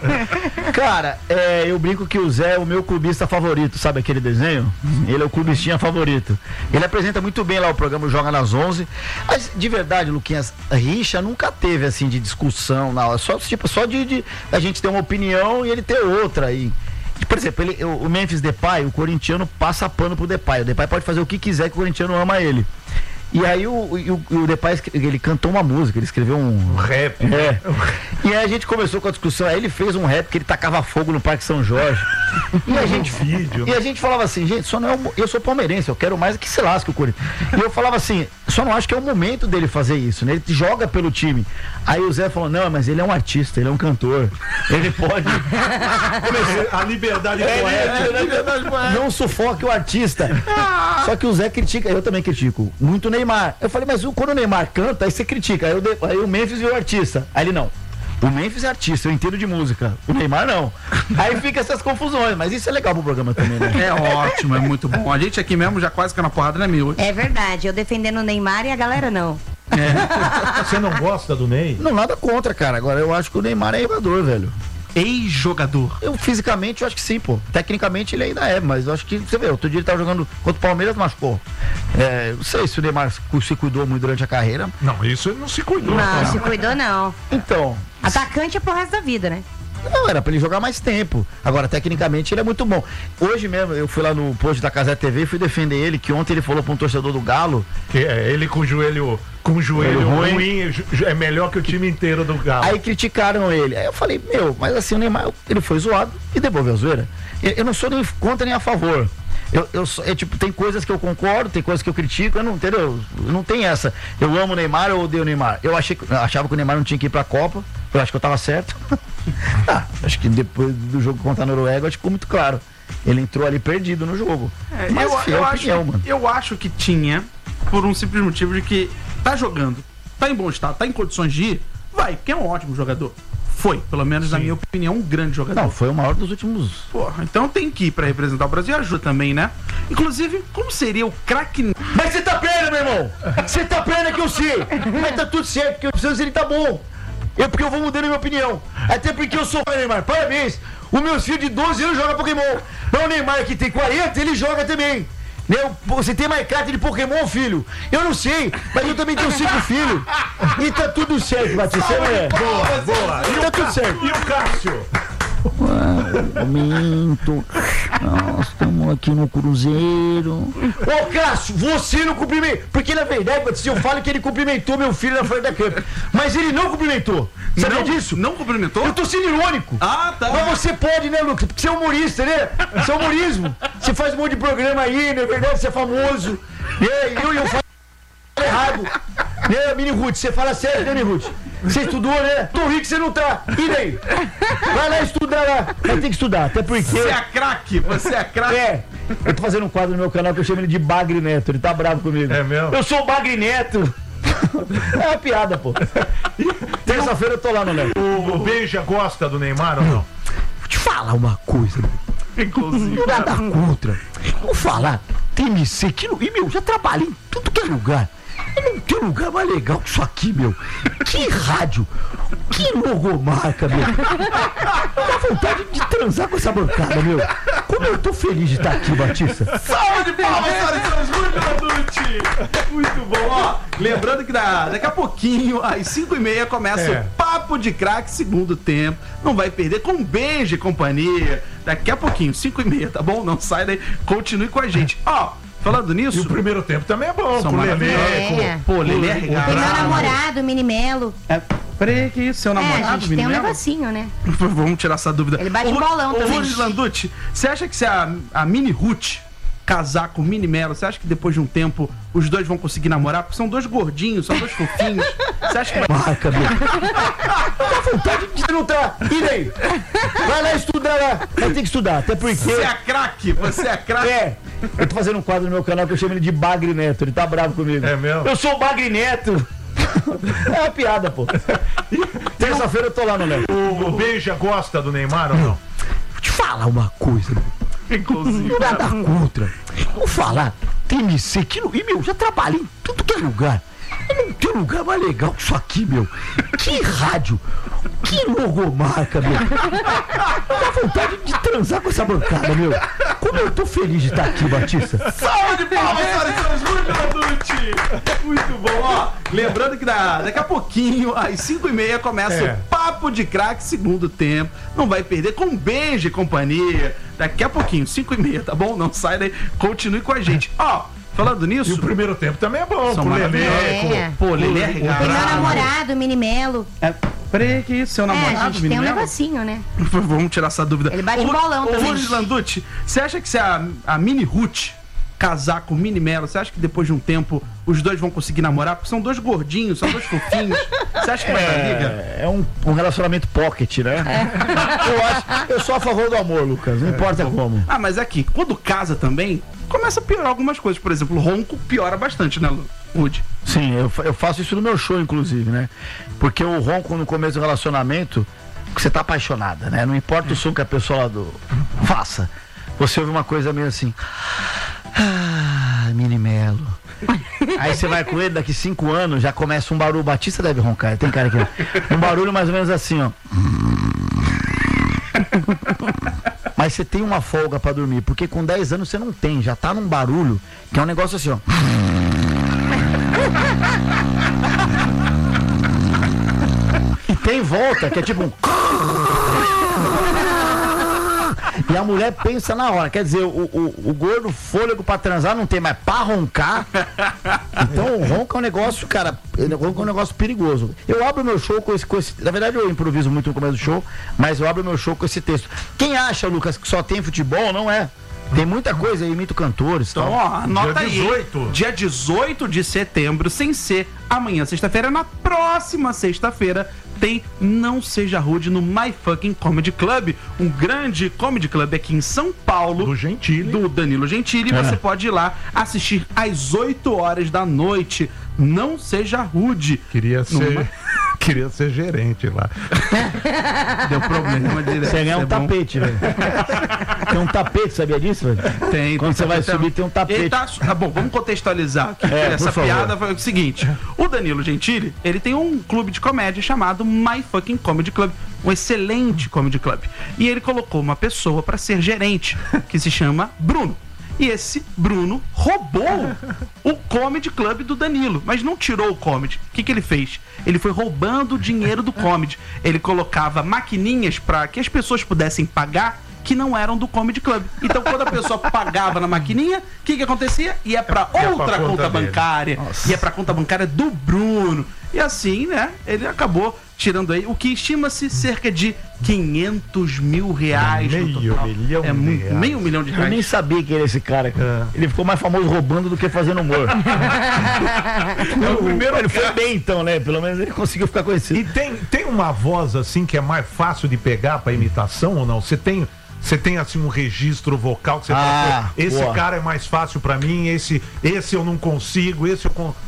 Cara, é, eu brinco que o Zé é o meu clubista favorito, sabe aquele desenho? Ele é o clubistinha favorito. Ele apresenta muito bem lá o programa Joga nas onze. Mas, de verdade, Luquinhas, rixa nunca teve, assim, de discussão, não. Só, tipo, só de, de a gente ter uma opinião e ele ter outra aí. Por exemplo, ele, o Memphis Depay, o corintiano passa pano pro Depay. O Depay pode fazer o que quiser que o corintiano ama ele. E aí o, o, o Depay, ele cantou uma música, ele escreveu um... rap. É. E aí a gente começou com a discussão, aí ele fez um rap que ele tacava fogo no Parque São Jorge. E a gente, vídeo, e a gente falava assim, gente, só não é o, eu sou palmeirense, eu quero mais que se lasque o Corinthians. E eu falava assim, só não acho que é o momento dele fazer isso, né? Ele joga pelo time. Aí o Zé falou, não, mas ele é um artista, ele é um cantor. Ele pode... A liberdade É, poética. é, liberdade poética. Não sufoque o artista. Só que o Zé critica, eu também critico, muito Neymar. Eu falei, mas quando o Neymar canta, aí você critica. Aí, eu de, aí o Memphis viu o artista. Aí ele não. O Memphis é artista, eu entendo de música. O Neymar não. Aí fica essas confusões, mas isso é legal pro programa também, né? É ótimo, é muito bom. A gente aqui mesmo já quase caiu na porrada, né, meu? É verdade, eu defendendo o Neymar e a galera não. É. Você não gosta do Ney? Não, nada contra, cara. Agora eu acho que o Neymar é jogador, velho. Ex-jogador. Eu fisicamente eu acho que sim, pô. Tecnicamente ele ainda é, mas eu acho que, você vê, outro dia ele tava jogando contra o Palmeiras, machucou. É, não sei se o Neymar se cuidou muito durante a carreira. Não, isso ele não se cuidou. Não, cara. se cuidou não. Então. Atacante é pro resto da vida, né? Não, era pra ele jogar mais tempo. Agora, tecnicamente, ele é muito bom. Hoje mesmo, eu fui lá no post da Casé T V e fui defender ele, que ontem ele falou pra um torcedor do Galo. Que é, ele com o joelho, com o joelho ruim, ruim é melhor que o time inteiro do Galo. Aí criticaram ele. Aí eu falei, meu, mas assim, o Neymar, ele foi zoado e devolveu a zoeira. Eu, eu não sou nem contra nem a favor. Eu, eu, eu, tipo, tem coisas que eu concordo, tem coisas que eu critico, eu não, entendeu? Não tem essa. Eu amo o Neymar, eu odeio o Neymar. Eu achei, eu achava que o Neymar não tinha que ir pra Copa, eu acho que eu tava certo. Ah, acho que depois do jogo contra a Noruega, acho que ficou muito claro. Ele entrou ali perdido no jogo. É, mas eu, enfim, eu, é acho, opinião, mano. eu acho que tinha, por um simples motivo de que tá jogando, tá em bom estado, tá em condições de ir, vai, porque é um ótimo jogador. Foi, pelo menos na minha opinião, um grande jogador. Não, foi o maior dos últimos. Porra, então tem que ir pra representar o Brasil e ajuda também, né? Inclusive, como seria o craque... Mas você tá pena, meu irmão! Você tá pena que eu sei! Mas tá tudo certo, porque o Santos ele tá bom. É porque eu vou mudando a minha opinião. Até porque eu sou o Neymar. Parabéns! O meu filho de doze anos joga Pokémon. Mas o Neymar que tem quarenta, ele joga também. Né? Você tem mais carta de Pokémon, filho? Eu não sei, mas eu também tenho cinco filhos. E tá tudo certo, Batista. É. Boa, boa. E Tá o tudo Cá- certo. E o Cássio? Momento. Nós estamos aqui no Cruzeiro. Ô, Cássio, você não cumprimentou. Porque na verdade, Batista, eu falo que ele cumprimentou meu filho na frente da câmera. Mas ele não cumprimentou. Sabia Não, disso? não cumprimentou? Eu tô sendo irônico. Ah, tá. Mas você pode, né, Lucas? Porque você é humorista, né? Você é humorismo. Você faz um monte de programa aí, na verdade, você é famoso. É, eu e eu falo errado. Né, Mini Ruth? Você fala sério, né, Mini Ruth? Você estudou, né? Tô rico, você não tá. E daí? Vai lá estudar lá. Vai ter que estudar, até porque... Você é craque, você é craque. É, eu tô fazendo um quadro no meu canal que eu chamo ele de Bagre Neto. Ele tá bravo comigo. É mesmo? Eu sou o Bagre Neto. É uma piada, pô. Terça-feira eu tô lá no Léo. O, o Benja gosta do Neymar ou não? Vou te falar uma coisa. Inclusive. Nada contra. Vou falar. Tem M C que não. E, meu, já trabalhei em tudo que é lugar. E não tem lugar mais legal que isso aqui, meu. Que rádio. Que logomarca, meu. Dá vontade de transar com essa bancada, meu. Como eu tô feliz de estar aqui, Batista. Salve de palmas, senhoras e senhores, muito adulto. Muito bom, ó. Lembrando que da, daqui a pouquinho, às cinco e meia, começa É. o Papo de Craque, segundo tempo. Não vai perder com beijo e companhia. Daqui a pouquinho, cinco e meia, tá bom? Não sai daí, continue com a gente. Ó, falando E nisso... o primeiro tempo também é bom. São Com o Lelê, maravilhosos. com- Pô, Lelê é com- regado. Tem meu Bravo. namorado, Mini Melo. É, peraí, que isso? Seu É, namorado, a gente tem um menino? negocinho, né? Vamos tirar essa dúvida. Ele bate Ô, um bolão ô, também. Lourdes Landucci, você acha que se a, a Mini Ruth casar com o Mini Melo, você acha que depois de um tempo os dois vão conseguir namorar? Porque são dois gordinhos, são dois fofinhos. Você acha que vai... Marca, meu. Dá vontade de não tá. E daí? Vai lá estudar lá. Vai ter que estudar, até porque. Você é craque, você é craque. É, eu tô fazendo um quadro no meu canal que eu chamo ele de Bagre Neto. Ele tá bravo comigo. É mesmo? Eu sou o Bagre Neto. É uma piada, pô. Terça-feira eu tô lá no Léo. O, o Benja gosta do Neymar ou não? Vou te falar uma coisa. Inclusive. Nada contra. Vou falar. Tem M C que não. E, meu, já trabalhei em tudo que é lugar. E não tem lugar mais legal que isso aqui, meu. Que rádio. Que logomarca, meu. Dá vontade de transar com essa bancada, meu. Como eu tô feliz de estar aqui, Batista. Salve de palmas, senhoras e senhores, muito adulto. Muito bom, ó. Lembrando que da, daqui a pouquinho, às cinco e meia, começa É. o Papo de Craque, segundo tempo. Não vai perder com beijo e companhia. Daqui a pouquinho, cinco e meia, tá bom? Não sai daí, continue com a gente. Ó, falando E nisso... o primeiro tempo também é bom. São Com o Lelê, maravilhosos. É. Pô, Lelê é regado. Tem meu namorado, Mini Melo. É, peraí, que isso? Seu É, namorado, a gente menino tem um Melo? negocinho, né? Vamos tirar essa dúvida. Ele bate Ô, um bolão ô, também. Lourdes Landucci, você acha que se a, a Mini Ruth casar com o Mini Melo, você acha que depois de um tempo os dois vão conseguir namorar? Porque são dois gordinhos, são dois fofinhos. Você acha que vai dar liga? É, é um, um relacionamento pocket, né? Eu acho. Eu sou a favor do amor, Lucas. Não importa como. Ah, mas aqui, quando casa também, começa a piorar algumas coisas. Por exemplo, o ronco piora bastante, né, Woody? Sim, eu, fa- eu faço isso no meu show, inclusive, né? Porque o ronco no começo do relacionamento, você tá apaixonada, né? Não importa o som que a pessoa lá do. Faça. Você ouve uma coisa meio assim. Ah, Mini Melo. Aí você vai com ele, daqui cinco anos já começa um barulho. Batista deve roncar, tem cara aqui. Um barulho mais ou menos assim, ó. Mas você tem uma folga pra dormir, porque com dez anos você não tem, já tá num barulho que é um negócio assim, ó. E tem volta, que é tipo um. E a mulher pensa na hora, quer dizer, o, o, o gordo fôlego pra transar não tem, mas pra roncar. Então o ronco é um negócio, cara, o ronco é um negócio perigoso. Eu abro meu show com esse, com esse. Na verdade, eu improviso muito no começo do show, mas eu abro meu show com esse texto. Quem acha, Lucas, que só tem futebol, não é. Tem muita coisa, eu imito cantores. Então, Tal. ó, anota Dia aí. dezoito. Dia dezoito de setembro, sem ser amanhã, sexta-feira. Na próxima sexta-feira tem Não Seja Rude no My Fucking Comedy Club, um grande comedy club aqui em São Paulo. Do Gentili. Do Danilo Gentili. É. Você pode ir lá assistir às oito horas da noite. Não Seja Rude. Queria No ser. My- Queria ser gerente lá. Deu problema de Você ganha um tapete, velho. Tem um tapete, sabia disso, velho? Tem. Quando você vai subir, tem um tapete. Ele tá, tá bom, vamos contextualizar aqui. É, Essa por piada favor. foi o seguinte: o Danilo Gentili, ele tem um clube de comédia chamado My Fucking Comedy Club, um excelente comedy club. E ele colocou uma pessoa pra ser gerente, que se chama Bruno. E esse Bruno roubou o comedy club do Danilo, mas não tirou o comedy. O que, que ele fez? Ele foi roubando o dinheiro do comedy. Ele colocava maquininhas para que as pessoas pudessem pagar que não eram do comedy club. Então, quando a pessoa pagava na maquininha, o que, que acontecia? Ia para Ia outra pra conta conta bancária, ia para conta bancária do Bruno. E assim, né? Ele acabou tirando aí o que estima-se cerca de quinhentos mil reais. Meio no total. milhão é de muito, reais. meio milhão de Eu reais. nem sabia que era esse cara, cara. Ele ficou mais famoso roubando do que fazendo humor. É o primeiro Ele foi bem então, né? Pelo menos ele conseguiu ficar conhecido. E tem, tem uma voz assim que é mais fácil de pegar pra imitação ou não? Você tem, você tem assim um registro vocal que você Ah, fala, pô, esse boa. cara é mais fácil pra mim, esse, esse eu não consigo, esse eu con...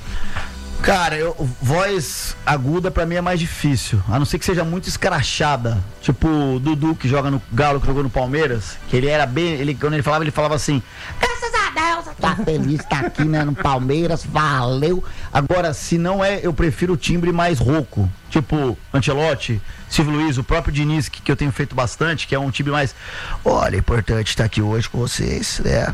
Cara, eu, voz aguda pra mim é mais difícil. A não ser que seja muito escrachada. Tipo o Dudu, que joga no Galo, que jogou no Palmeiras. Que ele era bem. Ele, quando ele falava, ele falava assim: graças a Deus, eu tô feliz, tá aqui, né, no Palmeiras, valeu. Agora, se não é, eu prefiro o timbre mais rouco. Tipo, Ancelotti, Silvio Luiz, o próprio Diniz, que, que eu tenho feito bastante, que é um timbre mais. Olha, é importante estar aqui hoje com vocês, né?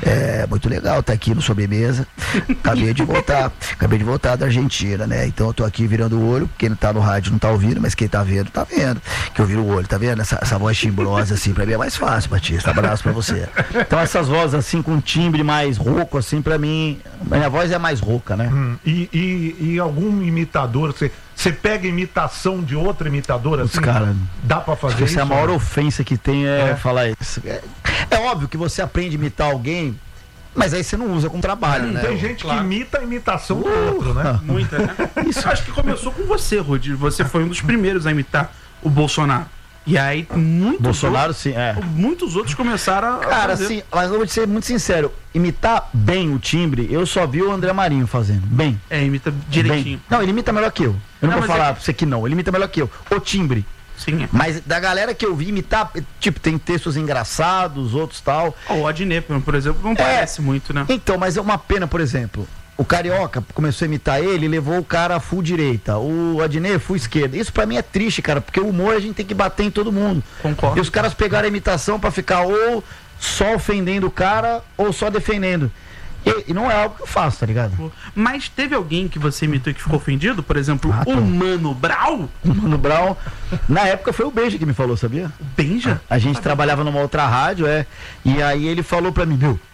É muito legal estar aqui no Sobremesa. Acabei de voltar, acabei de voltar da Argentina, né? Então eu tô aqui virando o olho. Quem não tá no rádio não tá ouvindo, mas quem tá vendo, tá vendo. Que eu viro o olho, tá vendo? Essa, essa voz timbrosa, assim, pra mim é mais fácil, Batista. Abraço pra você. Então essas vozes, assim, com timbre mais rouco, assim, pra mim, a minha voz é mais rouca, né? Hum, e, e, e algum imitador, você, você pega imitação de outra imitadora, assim, cara, dá pra fazer Essa isso? é a maior ofensa que tem, é, É. falar isso. É, é óbvio que você aprende a imitar alguém, mas aí você não usa com trabalho, né? Tem gente Claro. que imita a imitação do outro, né? Muita, né? Isso acho que começou com você, Rudi. Você foi um dos primeiros a imitar o Bolsonaro. E aí, muitos Bolsonaro, outros, sim, é. muitos outros começaram a Cara, fazer. assim, mas eu vou te ser muito sincero, imitar bem o timbre, eu só vi o André Marinho fazendo, bem. É, imita direitinho. Bem. Não, ele imita melhor que eu. Eu não, Não, vou mas falar é pra você que não, ele imita melhor que eu. O timbre. Sim, é. Mas da galera que eu vi imitar, tipo, tem textos engraçados, outros tal. O Adnet, por exemplo, não parece muito, né? Então, mas é uma pena, por exemplo, o Carioca começou a imitar ele e levou o cara full direita, o Adnet full esquerda. Isso pra mim é triste, cara, porque o humor a gente tem que bater em todo mundo. Concordo. E os caras pegaram a imitação pra ficar ou só ofendendo o cara ou só defendendo. E, e não é algo que eu faço, tá ligado? Mas teve alguém que você imitou e que ficou ofendido? Por exemplo, Ah, o tá. Mano Brown? O Mano Brown, na época foi o Benja que me falou, sabia? O Benja? A gente trabalhava numa outra rádio, é. E aí ele falou pra mim, meu,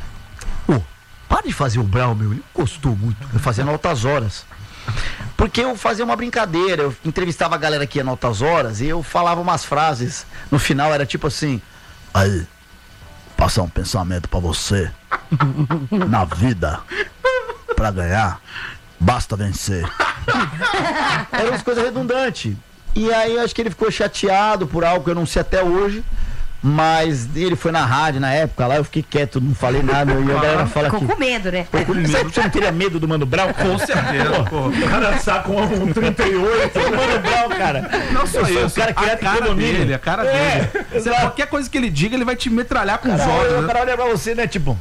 ô, para de fazer o Brown, meu. Ele gostou muito. Eu fazia no Altas Horas. Porque eu fazia uma brincadeira, eu entrevistava a galera que ia no Altas Horas e eu falava umas frases. No final era tipo assim, aí, passar um pensamento pra você. Na vida, pra ganhar, basta vencer. Eram umas coisas redundantes. E aí eu acho que ele ficou chateado por algo que eu não sei até hoje. Mas ele foi na rádio na época lá, eu fiquei quieto, não falei nada. E a galera fala Ficou que. com medo, né? Sabe que você não teria medo do Mano Brown? Com certeza, pô. O cara saca um trinta e oito. O Mano Brown, cara. Não só Eu sou isso, o cara que a é cara condomínio. dele, a cara É, dele. Você, exato. qualquer coisa que ele diga, ele vai te metralhar com os Cara, olhos, o né? cara olha pra você, né? Tipo.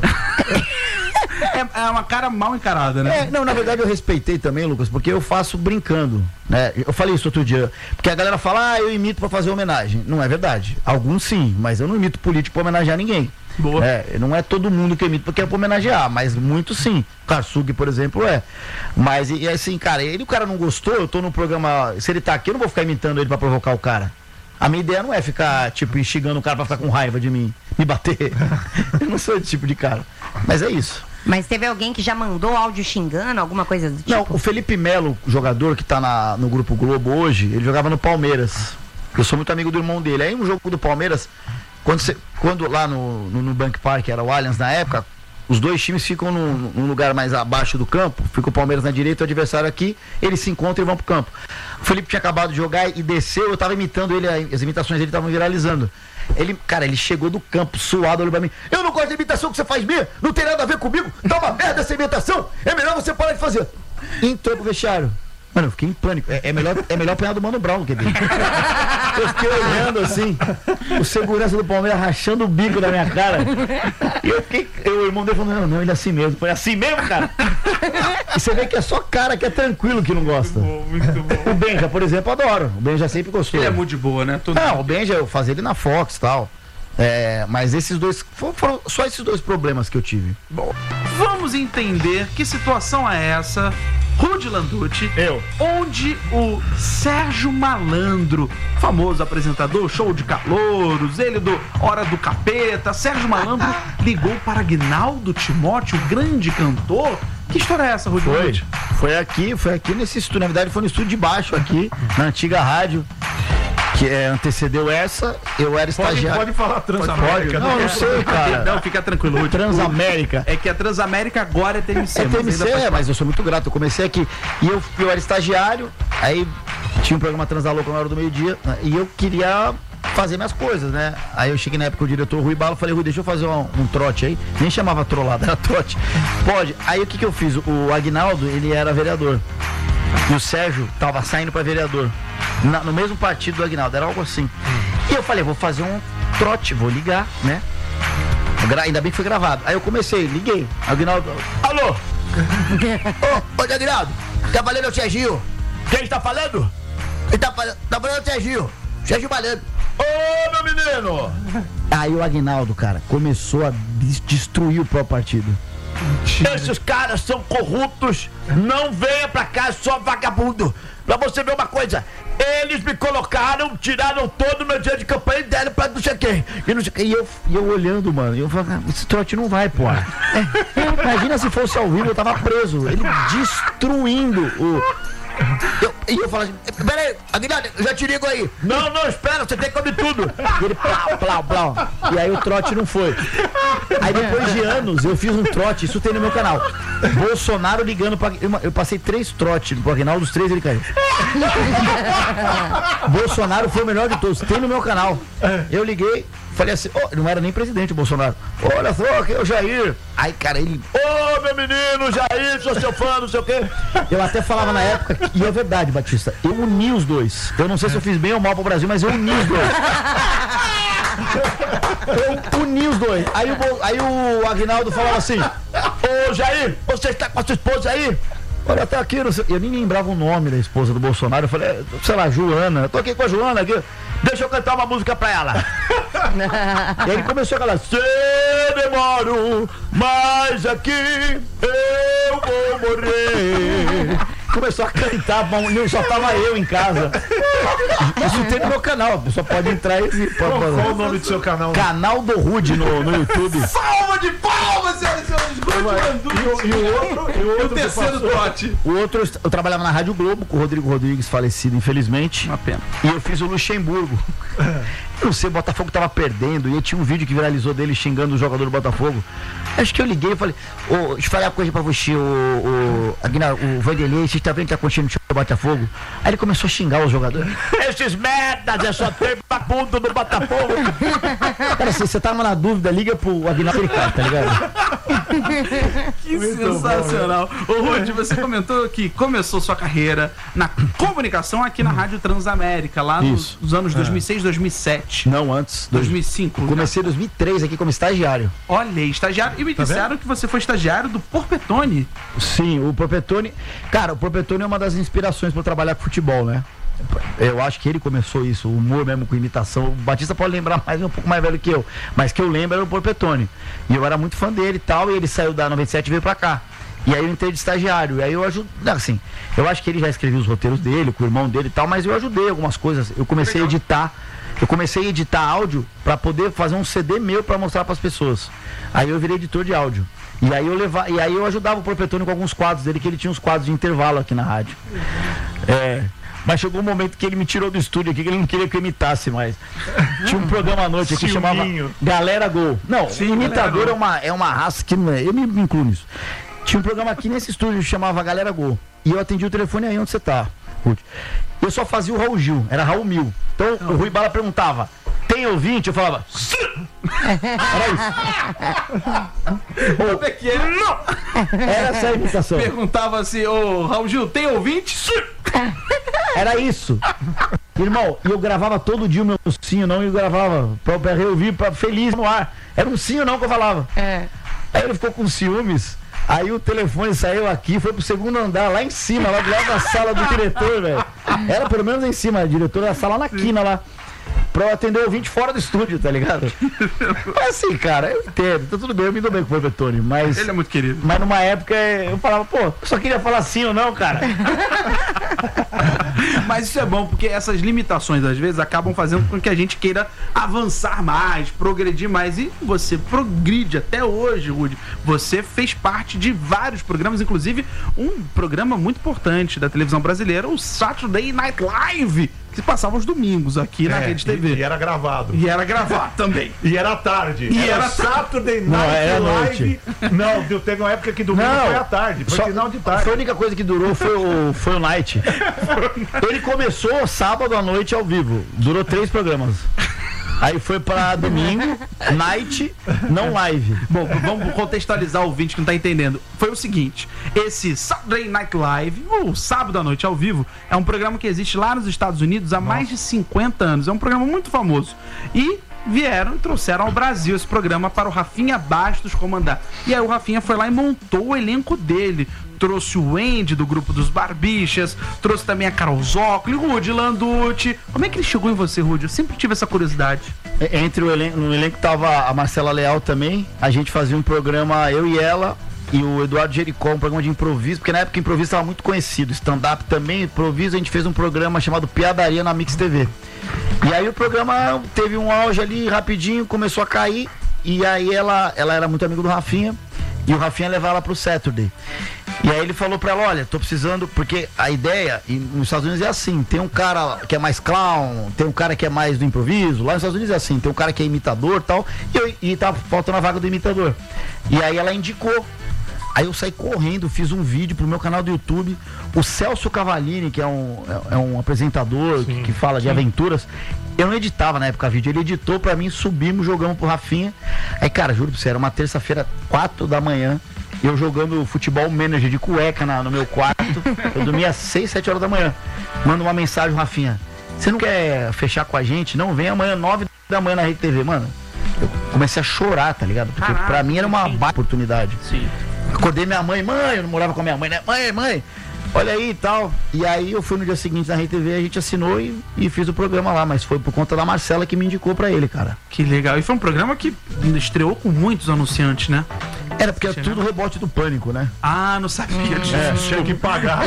É, é uma cara mal encarada, né? É, não, na verdade eu respeitei também, Lucas, porque eu faço brincando, né? Eu falei isso outro dia, porque a galera fala, ah, eu imito pra fazer homenagem. Não é verdade. Alguns sim, mas eu não imito político pra homenagear ninguém. Boa. É, não é todo mundo que eu imito porque é pra homenagear, mas muito sim. Karsug, por exemplo, é. Mas, e, e assim, cara, ele o cara não gostou, eu tô no programa, se ele tá aqui, eu não vou ficar imitando ele pra provocar o cara. A minha ideia não é ficar, tipo, instigando o cara pra ficar com raiva de mim, me bater. Eu não sou esse tipo de cara. Mas é isso. Mas teve alguém que já mandou áudio xingando, alguma coisa do tipo? Não, o Felipe Melo, jogador que tá na, no Grupo Globo hoje, ele jogava no Palmeiras. Eu sou muito amigo do irmão dele. Aí um jogo do Palmeiras, quando, cê, quando lá no, no, no Bank Park, era o Allianz na época, os dois times ficam num, num lugar mais abaixo do campo, fica o Palmeiras na direita e o adversário aqui, eles se encontram e vão pro campo. O Felipe tinha acabado de jogar e desceu, eu tava imitando ele, as imitações dele estavam viralizando. Ele, cara, ele chegou do campo suado, olhou pra mim, eu não gosto da imitação que você faz minha, não tem nada a ver comigo, tá uma merda essa imitação, é melhor você parar de fazer. Entrou pro vestiário. Mano, eu fiquei em pânico. É, é melhor, é melhor apanhar do Mano Brown do que dele. Eu fiquei olhando assim, o segurança do Palmeiras rachando o bico da minha cara. E eu fiquei. Eu, o irmão dele falou, não, não, ele é assim mesmo. Foi assim mesmo, cara? E você vê que é só cara que é tranquilo que não gosta. Muito bom, muito bom. O Benja, por exemplo, adoro. O Benja sempre gostou. Ele é muito de boa, né? Tudo não, o Benja, eu fazia ele na Fox e tal. É, mas esses dois, foram só esses dois problemas que eu tive. Bom, vamos entender que situação é essa, Rudy Landucci, eu, onde o Sérgio Malandro, famoso apresentador, show de calouros, ele do Hora do Capeta, Sérgio Malandro ligou para Aguinaldo Timóteo, o grande cantor. Que história é essa, Rudy Foi, Landucci? foi aqui, foi aqui nesse estúdio, na verdade foi no estúdio de baixo aqui, na antiga rádio. Que é, antecedeu essa, eu era estagiário. Pode, pode falar Transamérica. Pode, não, não sei, cara. Não, fica tranquilo, Rudy. Transamérica. É que a Transamérica agora é T M C. É T M C, mas, é, mas eu sou muito grato. Eu comecei aqui e eu, eu era estagiário, aí tinha um programa Transalouca na hora do meio-dia e eu queria fazer minhas coisas, né? Aí eu cheguei na época com o diretor Rui Bala, falei, Rui, deixa eu fazer um, um trote aí. Nem chamava trollada, era trote. Pode. Aí o que que eu fiz? O Aguinaldo, ele era vereador. E o Sérgio tava saindo pra vereador. Na, no mesmo partido do Aguinaldo, era algo assim. E eu falei, vou fazer um trote, vou ligar, né? Gra ainda bem que foi gravado. Aí eu comecei, liguei. Aguinaldo, alô? Ô, ô, Aguinaldo, tá falando o Serginho? Quem está falando? Ele tá falando, tá falando o Serginho. Sérgio Malandro. Ô, meu menino! Aí o Aguinaldo, cara, começou a destruir o próprio partido. Esses caras são corruptos, não venha pra cá, só vagabundo. Pra você ver uma coisa, eles me colocaram, tiraram todo o meu dinheiro de campanha e deram pra não sei quem. E, não sei quem. E, eu, e eu olhando, mano, eu falei, esse trote não vai, pô. É, imagina se fosse ao vivo, eu tava preso. Ele destruindo o... Eu, e eu falo assim, peraí, Aguinaldo, eu já te ligo aí. Não, não, espera, você tem que comer tudo. E ele, plau, plau, plau. E aí o trote não foi. Aí depois de anos, eu fiz um trote, isso tem no meu canal. Bolsonaro ligando pra... Eu passei três trotes pro Aguinaldo, os três ele caiu. Bolsonaro foi o melhor de todos, tem no meu canal. Eu liguei, falei assim, oh, não era nem presidente o Bolsonaro. Olha só, que é o Jair. Aí, cara, ele, ô, oh, meu menino, Jair, sou seu fã, não sei o quê. Eu até falava na época, e é verdade, Batista, eu uni os dois. Eu não sei se eu fiz bem ou mal pro Brasil, mas eu uni os dois. Eu uni os dois. Aí o, aí o Aguinaldo falava assim, ô, Jair, você está com a sua esposa aí? Olha, tá aqui, não sei... eu nem lembrava o nome da esposa do Bolsonaro. Eu falei, sei lá, Joana, eu tô aqui com a Joana aqui. Deixa eu cantar uma música pra ela. E aí ele começou a falar, se demoro, mas aqui eu vou morrer. Começou a cantar, só tava eu em casa. Isso tem no meu canal, a pessoa pode entrar e... Qual, qual o nome do seu canal? Canal do Rudy no, no YouTube. Salva de palmas, senhoras e senhores! E, e o outro? E o outro o terceiro trote. O outro, eu trabalhava na Rádio Globo com o Rodrigo Rodrigues, falecido, infelizmente. Uma pena. E eu fiz o Luxemburgo. Eu não sei, o Botafogo tava perdendo. E aí tinha um vídeo que viralizou dele xingando o jogador do Botafogo. Acho que eu liguei e falei, ô, oh, deixa eu falar uma coisa pra você, o, o, o Vanderlei, você tá vendo que tá acontecendo no do Botafogo? Aí ele começou a xingar os jogadores. Esses merdas, é só ter vagabundo do Botafogo. Cara, se você tava na dúvida, liga pro Aguinaldo Ricardo, tá ligado? Que muito sensacional. Bom, né? Ô, Rudy, você comentou que começou sua carreira na comunicação aqui na Rádio Transamérica, lá nos, nos anos dois mil e seis, dois mil e sete. Não, antes. dois mil e cinco. Comecei em dois mil e três aqui como estagiário. Olha, estagiário. E me tá disseram vendo? que você foi estagiário do Porpetone. Sim, o Porpetone... Cara, o Porpetone é uma das inspirações para trabalhar com futebol, né? Eu acho que ele começou isso, o humor mesmo com imitação. O Batista pode lembrar mais, um pouco mais velho que eu, mas que eu lembro era o Porpetone. E eu era muito fã dele e tal, e ele saiu da noventa e sete e veio pra cá. E aí eu entrei de estagiário, e aí eu ajudo, assim, eu acho que ele já escreveu os roteiros dele, com o irmão dele e tal, mas eu ajudei algumas coisas. Eu comecei Legal. a editar, eu comecei a editar áudio pra poder fazer um C D meu pra mostrar pras pessoas. Aí eu virei editor de áudio. E aí eu levava, e aí eu ajudava o Porpetone com alguns quadros dele, que ele tinha uns quadros de intervalo aqui na rádio. É... Mas chegou um momento que ele me tirou do estúdio aqui, que ele não queria que eu imitasse mais. Tinha um programa à noite aqui que chamava Galera Gol. Não, Sim, imitador é uma, é uma raça que não é, eu me, me incluo nisso. Tinha um programa aqui nesse estúdio que chamava Galera Gol. E eu atendi o telefone aí onde você tá, Ruth. Eu só fazia o Raul Gil, era Raul Mil. Então o Rui Bala perguntava, tem tem ouvinte? Eu falava, era isso. Como é que é? Era essa a imitação. Perguntava assim, ô Raul Gil, tem ouvinte? Era isso. Irmão, e eu gravava todo dia o meu sim ou não, e eu gravava pra, pra reouvir, pra feliz no ar. Era um sim ou não que eu falava. É. Aí ele ficou com ciúmes. Aí o telefone saiu aqui, foi pro segundo andar, lá em cima, lá do lado da sala do diretor, velho. Era pelo menos em cima, a diretora da sala na quina lá. Pra eu atender o ouvinte fora do estúdio, tá ligado? Mas assim, cara, eu entendo, tá tudo bem, eu me dou bem com o Bertone, mas... Ele é muito querido. Mas numa época eu falava, pô, eu só queria falar sim ou não, cara. Mas isso é bom, porque essas limitações, às vezes, acabam fazendo com que a gente queira avançar mais, progredir mais. E você progride até hoje, Rudy. Você fez parte de vários programas, inclusive um programa muito importante da televisão brasileira, o Saturday Night Live, que se passava aos domingos aqui na É, Rede T V. E, e era gravado. E era gravado também. E era tarde. E era, era Saturday Night Não, era Live. Não, deu- teve uma época que domingo Não. foi à tarde. Foi Só- final de tarde. Foi a única coisa que durou foi o, foi o Night. Ele começou sábado à noite ao vivo. Durou três programas. Aí foi pra domingo, Night, não live. Bom, vamos contextualizar o ouvinte que não tá entendendo. Foi o seguinte, esse Saturday Night Live, ou Sábado à Noite ao Vivo, é um programa que existe lá nos Estados Unidos há mais de cinquenta anos. É um programa muito famoso. E vieram e trouxeram ao Brasil esse programa para o Rafinha Bastos comandar. E aí o Rafinha foi lá e montou o elenco dele. Trouxe o Andy do grupo dos Barbichas, trouxe também a Carol Zócoli, Rudy Landucci. Como é que ele chegou em você, Rudy? Eu sempre tive essa curiosidade. Entre o elenco, no elenco tava a Marcela Leal também. A gente fazia um programa, eu e ela, e o Eduardo Jericó, um programa de improviso, porque na época o improviso estava muito conhecido. Stand-up também, improviso, a gente fez um programa chamado Piadaria na Mix T V. E aí o programa teve um auge ali rapidinho, começou a cair, e aí ela, ela era muito amiga do Rafinha, e o Rafinha levava ela pro Saturday. E aí ele falou pra ela, olha, tô precisando, porque a ideia e nos Estados Unidos é assim, tem um cara que é mais clown, tem um cara que é mais do improviso, lá nos Estados Unidos é assim, tem um cara que é imitador e tal, e, eu, e tava faltando a vaga do imitador. E aí ela indicou. Aí eu saí correndo, fiz um vídeo pro meu canal do YouTube. O Celso Cavallini, que é um, é, é um apresentador que, que fala de aventuras, eu não editava na época vídeo, ele editou pra mim, subimos, jogamos pro Rafinha. Aí, cara, juro pra você, era uma terça-feira, quatro da manhã, eu jogando futebol manager de cueca na, no meu quarto. Eu dormia às seis, sete horas da manhã. Manda uma mensagem, Rafinha, você não quer fechar com a gente? Não, vem amanhã, nove da manhã na Rede T V, mano. Eu comecei a chorar, tá ligado? Porque Caraca, pra mim era uma baita oportunidade. Sim. Acordei minha mãe, mãe, eu não morava com a minha mãe, né? Mãe, mãe, olha aí e tal. E aí eu fui no dia seguinte na Rede T V, a gente assinou e, e fiz o programa lá, mas foi por conta da Marcela que me indicou pra ele, cara. Que legal. E foi um programa que estreou com muitos anunciantes, né? Era porque era tudo rebote do Pânico, né? Ah, não sabia disso. É, tinha que pagar.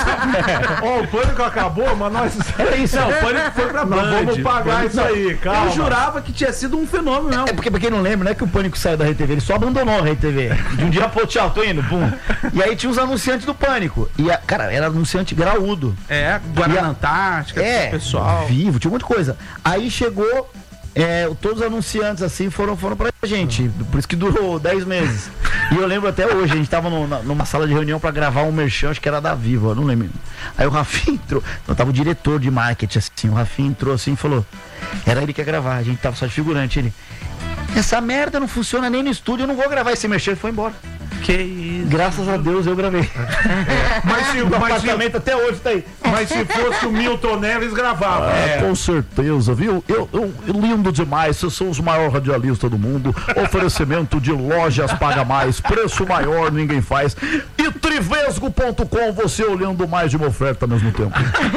Ó, o Pânico acabou, mas nós. Era isso. Não, o Pânico foi pra Nós Band. vamos pagar isso aí, calma. Eu jurava que tinha sido um fenômeno, não. É porque, pra quem não lembra, não é que o Pânico saiu da Rede T V, ele só abandonou a Rede T V. De um dia pro outro, tchau, tô indo, pum. E aí tinha os anunciantes do Pânico. E, a, cara, era anunciante graúdo. É, Guarana Antártica, É, pessoal. vivo, tinha um monte de coisa. Aí chegou, é, todos os anunciantes assim foram, foram pra gente, por isso que durou dez meses. E eu lembro até hoje, a gente tava no, na, numa sala de reunião pra gravar um merchan, acho que era da Vivo, eu não lembro. Aí o Rafinha entrou, não, tava o diretor de marketing assim, o Rafinha entrou assim e falou, era ele que ia gravar, a gente tava só de figurante, ele, essa merda não funciona nem no estúdio, eu não vou gravar esse merchan, ele foi embora. Que isso. Graças a Deus eu gravei. Mas se, O mas, apartamento até hoje tá aí. se, mas se fosse o Milton Neves, gravava. É, com certeza, viu? Eu, eu, eu lindo demais, vocês são os maiores radialistas do mundo. Oferecimento de lojas paga mais, preço maior, ninguém faz. E trivesgo ponto com, você olhando mais de uma oferta ao mesmo tempo.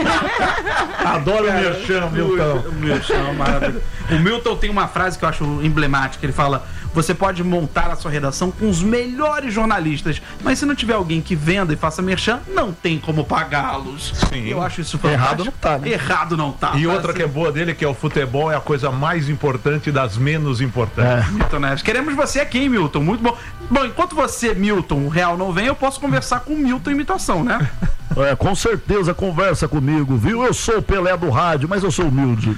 Adoro o merchan, Milton. O Milton, maravilhoso. O Milton tem uma frase que eu acho emblemática. Ele fala: você pode montar a sua redação com os melhores jornalistas, mas se não tiver alguém que venda e faça merchan, não tem como pagá-los. Sim. Eu acho isso fantástico. Errado não tá, né? Errado não tá. E outra Parece- que é boa dele, que é o futebol, é a coisa mais importante das menos importantes. Milton Neves. Queremos você aqui, hein, Milton? Muito bom. Bom, enquanto você, Milton, o Real não vem, eu posso conversar com o Milton imitação, né? É, com certeza, conversa comigo, viu? Eu sou o Pelé do rádio, mas eu sou humilde.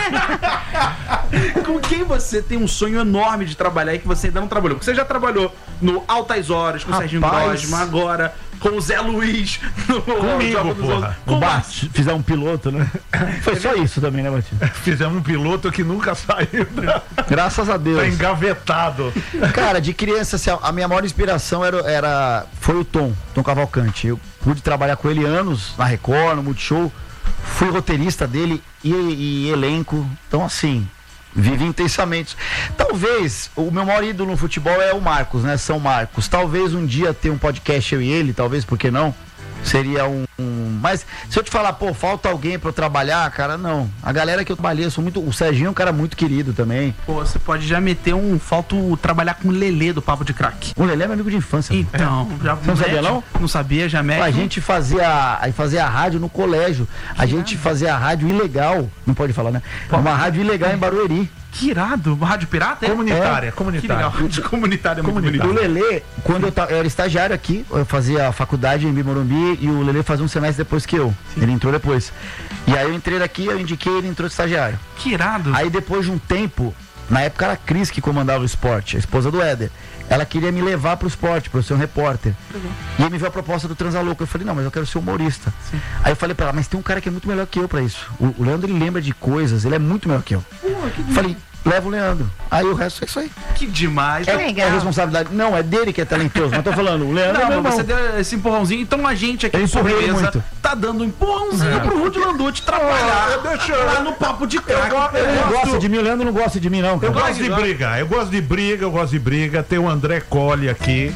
Com quem você tem um sonho enorme de trabalhar e que você ainda não trabalhou? Porque você já trabalhou no Altas Horas com o Serginho Rapaz. Grosma, agora com o Zé Luiz no Comigo, Jogo dos porra. Outros. O Com Bart, fizer um piloto, né? Foi só isso também, né, Batista? Fizemos um piloto que nunca saiu. Né? Graças a Deus. Tá engavetado. Cara, de criança, assim, a minha maior inspiração era, era, foi o Tom, Tom Cavalcante. Eu pude trabalhar com ele anos na Record, no Multishow. Fui roteirista dele e, e elenco. Então, assim, vivi intensamente. Talvez, o meu maior ídolo no futebol é o Marcos, né? São Marcos. Talvez um dia ter um podcast eu e ele, talvez, por que não? Seria um, um... Mas se eu te falar, pô, falta alguém pra eu trabalhar, cara, não. A galera que eu trabalhei, eu sou muito... O Serginho é um cara muito querido também. Pô, você pode já meter um... Falta o- trabalhar com o Lelê do Papo de Crack. O Lelé é meu amigo de infância. Então, já Você não sabia, mete- não? Não sabia, já mete. A gente fazia, a fazia a rádio no colégio. A gente fazia a rádio ilegal. Não pode falar, né? Uma rádio ilegal em Barueri. Que irado. Rádio Pirata? é? Comunitária, Que comunitária. legal. Rádio comunitária é muito bonito. O Lelê, quando eu, ta- eu era estagiário aqui, eu fazia a faculdade em Morumbi e o Lelê fazia um semestre depois que eu. Ele entrou depois. E aí eu entrei daqui, eu indiquei, ele entrou de estagiário. Que irado. Aí depois de um tempo, na época era a Cris que comandava o esporte, a esposa do Éder. Ela queria me levar pro esporte, pra eu ser um repórter. E aí me veio a proposta do Transalouco. Eu falei, não, mas eu quero ser humorista. Aí eu falei pra ela, mas tem um cara que é muito melhor que eu pra isso. O, o Leandro, ele lembra de coisas, ele é muito melhor que eu. Falei, leva o Leandro. Aí o resto é isso aí. Que demais. É, é responsabilidade. Não, é dele que é talentoso. Mas tô falando, o Leandro é meu Não, mas irmão. você deu esse empurrãozinho. Então a gente aqui Eu no empurrei ele Sobremesa muito. tá dando um empurrãozinho pro Rudy Landucci trabalhar deixa- lá no Papo de Crack. Ele não gosta de mim, o Leandro não gosta de mim, não, Eu cara. gosto de briga, eu gosto de briga, eu gosto de briga. Tem o André Colli aqui.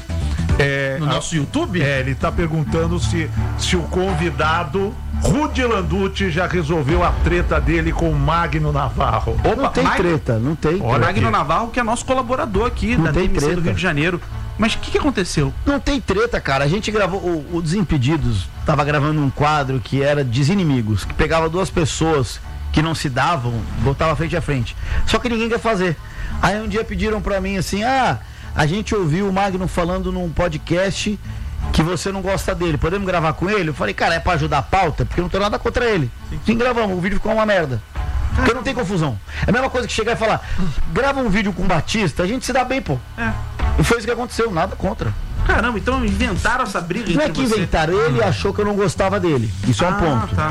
É, No a- nosso YouTube? É, ele tá perguntando se, se o convidado Rudy Landucci já resolveu a treta dele com o Magno Navarro. Não tem Mag- treta, não tem. Olha Magno aqui. Navarro, que é nosso colaborador aqui Não da tem D M C do treta. Rio de Janeiro. Mas o que, que aconteceu? Não tem treta, cara. A gente gravou. O, o Desimpedidos tava gravando um quadro que era Desinimigos, que pegava duas pessoas que não se davam, botava frente a frente. Só que ninguém quer fazer. Aí um dia pediram pra mim assim: ah, a gente ouviu o Magno falando num podcast que você não gosta dele. Podemos gravar com ele? Eu falei, cara, é pra ajudar a pauta? Porque eu não tenho nada contra ele. Sim, gravamos. O vídeo ficou uma merda. Porque não tem confusão. É a mesma coisa que chegar e falar: grava um vídeo com o Batista, a gente se dá bem, pô. É. E foi isso que aconteceu, nada contra. Caramba, então inventaram essa briga Não é entre que você. inventaram, ele achou que eu não gostava dele. Isso é um Ah, ponto. tá.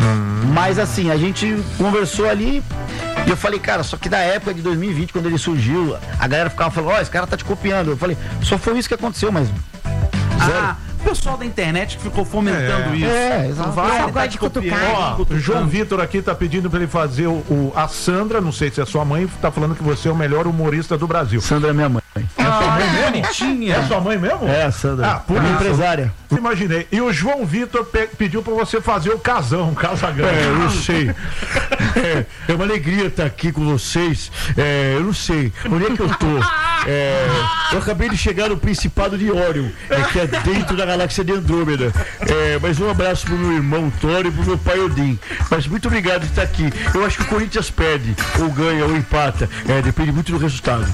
Mas assim, a gente conversou ali e eu falei, cara, só que da época de dois mil e vinte, quando ele surgiu, a galera ficava falando, ó, esse cara tá te copiando. Eu falei, só foi isso que aconteceu, mas. Zero. Ah, o pessoal da internet que ficou fomentando É. isso. É, exato. Vai, Pessoal tá gosta te de copiando. cutucar. Ó, o João Vitor aqui tá pedindo pra ele fazer o, o- a Sandra, não sei se é sua mãe, tá falando que você é o melhor humorista do Brasil. Sandra é minha mãe. Ah, que bonitinha. É sua mãe mesmo? É, a Sandra. Ah, por minha isso. empresária. Imaginei. E o João Vitor pe- pediu pra você fazer o casão, o casagão. É, eu não sei. É, é uma alegria estar aqui com vocês. É, eu não sei. Onde é que eu tô? É, eu acabei de chegar no Principado de Órion, é, que é dentro da galáxia de Andrômeda. É, mas um abraço pro meu irmão Thor e pro meu pai Odin. Mas muito obrigado por estar aqui. Eu acho que o Corinthians perde, ou ganha, ou empata. É, depende muito do resultado.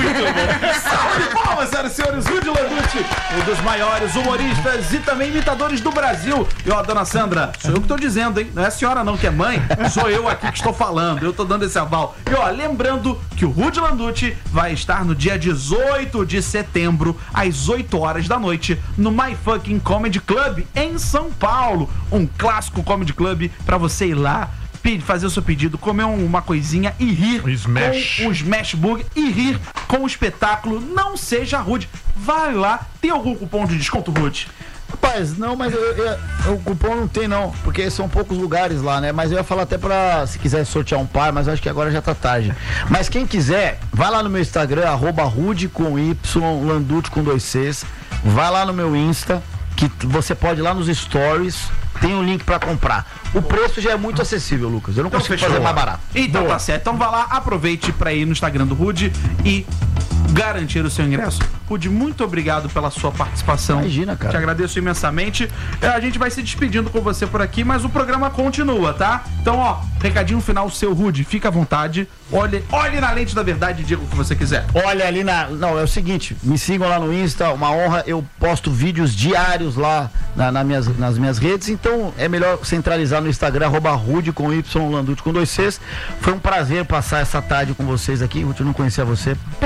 Salve de palmas, senhoras e senhores, Rudy Landucci, um dos maiores humoristas e também imitadores do Brasil. E ó, dona Sandra, sou eu que tô dizendo, hein? Não é a senhora não que é mãe, sou eu aqui que estou falando, eu tô dando esse aval. E ó, lembrando que o Rudy Landucci vai estar no dia dezoito de setembro, às oito horas da noite, no My Fucking Comedy Club, em São Paulo. Um clássico comedy club pra você ir lá, pe- fazer o seu pedido, comer um- uma coisinha e rir O Smash. com o Smash Burger e rir com o espetáculo Não Seja Rude. Vai lá, tem algum cupom de desconto, Rude? Rapaz, não, mas eu, eu- o cupom não tem não, porque são poucos lugares lá, né? Mas eu ia falar até pra, se quiser sortear um par, mas eu acho que agora já tá tarde. Mas quem quiser, vai lá no meu Instagram, arroba Rude com Y, Landucci com dois Cs. Vai lá no meu Insta, que t- você pode ir lá nos stories, tem um link pra comprar. O preço já é muito acessível, Lucas. Eu não Então consigo fechou. fazer mais barato. Então Boa. tá certo. Então vai lá, aproveite pra ir no Instagram do Rude e garantir o seu ingresso. Rude, muito obrigado pela sua participação. Imagina, cara. Te agradeço imensamente. É, a gente vai se despedindo com você por aqui, mas o programa continua, tá? Então, ó, recadinho final seu, Rude. Fica à vontade. Olhe, olhe na lente da verdade e diga o que você quiser. Olha ali na. Não, é o seguinte, me sigam lá no Insta, uma honra. Eu posto vídeos diários lá na, na minhas, nas minhas redes, então é melhor centralizar no Instagram, arroba Rude com Y, Landucci com dois Cs. Foi um prazer passar essa tarde com vocês aqui. Ruth, eu não conhecia você. Muito Prazer, legal.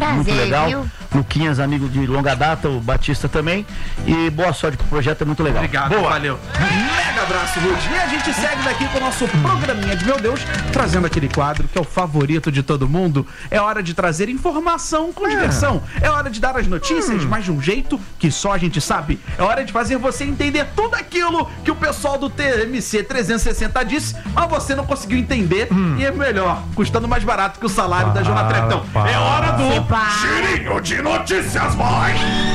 legal. viu? Luquinhas, amigo de longa data, o Batista também. E boa sorte pro projeto, é muito legal. Obrigado, boa. Valeu. Mega abraço, Lud. E a gente segue daqui com o nosso programinha de Meu Deus, trazendo aquele quadro que é o favorito de todo mundo. É hora de trazer informação com diversão. É hora de dar as notícias, hum. mas de um jeito que só a gente sabe. É hora de fazer você entender tudo aquilo que o pessoal do T M C trezentos e sessenta disse, mas você não conseguiu entender. Hum. E é melhor, custando mais barato que o salário para, da Jona Tretão. Para. É hora do Girinho de Notícias, vai!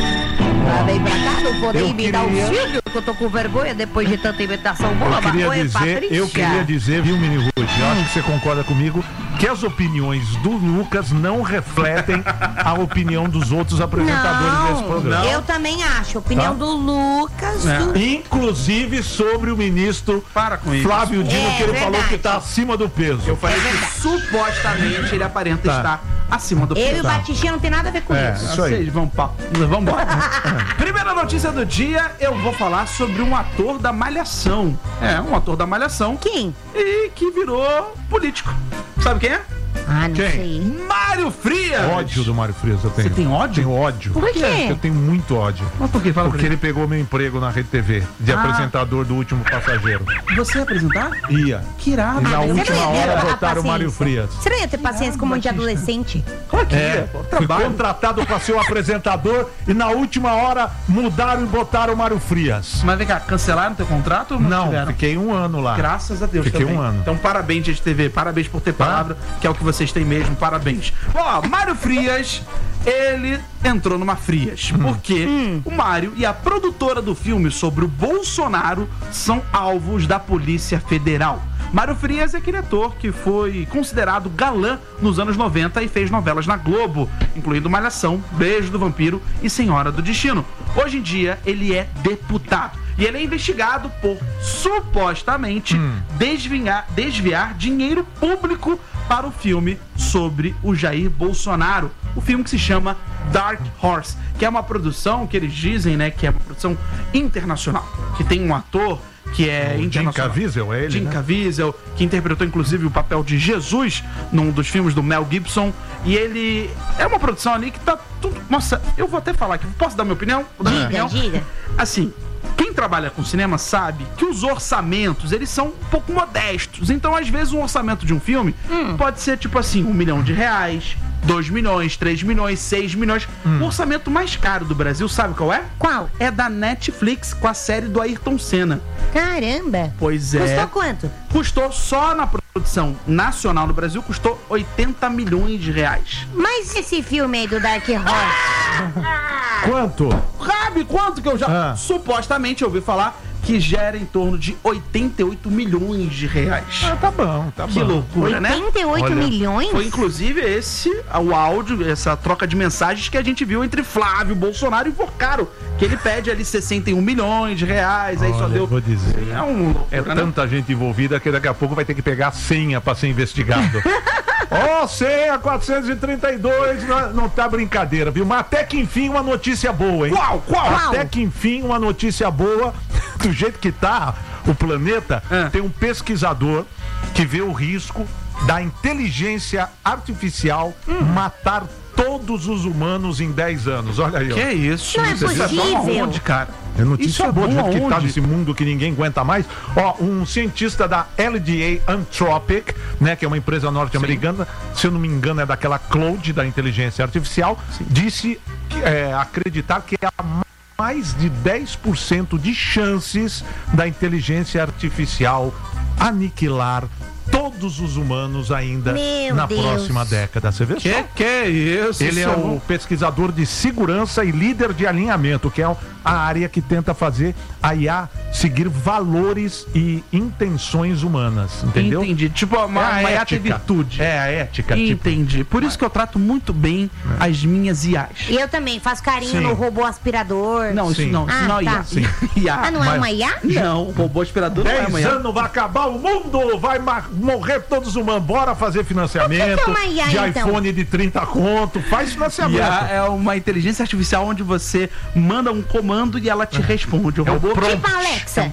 Vem pra cá, não vou nem me dar o Silvio, que eu tô com vergonha depois de tanta imitação boa. Eu queria Oi, dizer, Patrícia. eu queria dizer, viu, Mini Ruth, eu acho que você concorda comigo, que as opiniões do Lucas não refletem a opinião dos outros apresentadores não, desse programa. Eu também acho, a opinião tá? do Lucas. É. Do... Inclusive sobre o ministro Para com Flávio isso. Dino, é, que ele verdade. falou que tá acima do peso. Eu falei é que supostamente ele aparenta tá. estar acima do peso. Eu e o Batistinha não tem nada a ver com é, isso. isso aí. Vocês vão, pa... vamos embora. Primeira notícia do dia, eu vou falar sobre um ator da Malhação. É, um ator da Malhação. Quem? E que virou político. Sabe quem é? Ah, não Quem? sei. Mário Frias! Ódio do Mário Frias eu tenho. Você tem ódio? Tenho ódio. Por quê? Eu tenho muito ódio. Mas por que? Fala Porque ele pegou meu emprego na Rede T V, de Ah. apresentador do Último Passageiro. Você ia apresentar? Ia. Que irado. E na Ah, mas você última não ia ter hora a botaram o paciência. Mário Frias. Você não ia ter paciência como um de adolescente? Claro que É, ia, pô. fui Trabalho. contratado para ser o apresentador e na última hora mudaram e botaram o Mário Frias. Mas vem cá, cancelaram teu contrato ou não, Não, tiveram? fiquei um ano lá. Graças a Deus Fiquei também. um ano. Então parabéns, Rede T V. Parabéns por ter palavra, que é o que vocês têm mesmo. Parabéns. Bom, ó, Mário Frias, ele entrou numa Frias. Porque Hum. o Mário e a produtora do filme sobre o Bolsonaro são alvos da Polícia Federal. Mário Frias é aquele ator que foi considerado galã nos anos noventa e fez novelas na Globo, incluindo Malhação, Beijo do Vampiro e Senhora do Destino. Hoje em dia, ele é deputado. E ele é investigado por, supostamente, Hum. desviar, desviar dinheiro público para o filme sobre o Jair Bolsonaro. O filme que se chama Dark Horse, que é uma produção que eles dizem, né, que é uma produção internacional, que tem um ator que é O Jim internacional. Caviezel, é ele, Jim né? Caviezel, que interpretou inclusive o papel de Jesus num dos filmes do Mel Gibson. E ele é uma produção ali que tá tudo... Nossa, eu vou até falar aqui. Posso dar minha opinião? Vou dar minha Diga, opinião? diga. Assim, quem trabalha com cinema sabe que os orçamentos, eles são um pouco modestos. Então, às vezes, um orçamento de um filme Hum. pode ser, tipo assim, um milhão de reais, dois milhões, três milhões, seis milhões. O orçamento mais caro do Brasil, sabe qual é? Qual? É da Netflix com a série do Ayrton Senna. Caramba. Pois é. Custou quanto? Custou só na produção nacional no Brasil, custou oitenta milhões de reais. Mas esse filme aí do Dark Horse? Quanto? Sabe quanto que eu já... Ah. Supostamente eu ouvi falar que gera em torno de oitenta e oito milhões de reais. Ah, tá bom, tá Que bom. loucura, né? oitenta e oito Olha, milhões? Foi inclusive esse, o áudio, essa troca de mensagens que a gente viu entre Flávio Bolsonaro e Porcaro, que ele pede ali sessenta e um milhões de reais, aí só Olha, deu... vou dizer. É um loucura, É né? tanta gente envolvida que daqui a pouco vai ter que pegar a senha pra ser investigado. Ó, oh, senha quatrocentos e trinta e dois, não, não tá brincadeira, viu? Mas até que enfim uma notícia boa, hein? Qual? Qual? Até que enfim uma notícia boa, do jeito que tá o planeta, É. tem um pesquisador que vê o risco da inteligência artificial matar todos os humanos em dez anos. Olha aí, ó. Que isso? Não é Isso é bom possível. aonde, cara? É notícia Isso é boa, do bom jeito que tá aonde? nesse mundo que ninguém aguenta mais. Ó, um cientista da L D A Anthropic, né, que é uma empresa norte-americana, se eu não me engano é daquela Cloud da inteligência artificial, disse que, é, acreditar que há mais de dez por cento de chances da inteligência artificial aniquilar todos os humanos ainda Meu na Deus. próxima década. Você vê só? Que que é isso? Ele Isso é bom. o pesquisador de segurança e líder de alinhamento, que é a área que tenta fazer a I A seguir valores e intenções humanas, entendeu? Entendi. Tipo, uma, É a uma I A ética. tem virtude. É a ética, tipo. Entendi. Por isso que eu trato muito bem as minhas I As. E eu também faço carinho Sim. no robô aspirador. Não, isso Sim. não. Isso Ah, não é I A. tá. Sim. I A. Ah, não é Mas- uma I A? Não, o robô aspirador não é dez uma I A. anos vai acabar o mundo, vai ma- morrer todos os humanos. Bora fazer financiamento O que que é uma I A, de então? iPhone de trinta conto, faz financiamento. I A é uma inteligência artificial onde você manda um comando e ela te responde. O robô Tipo a Alexa. Então, pronto.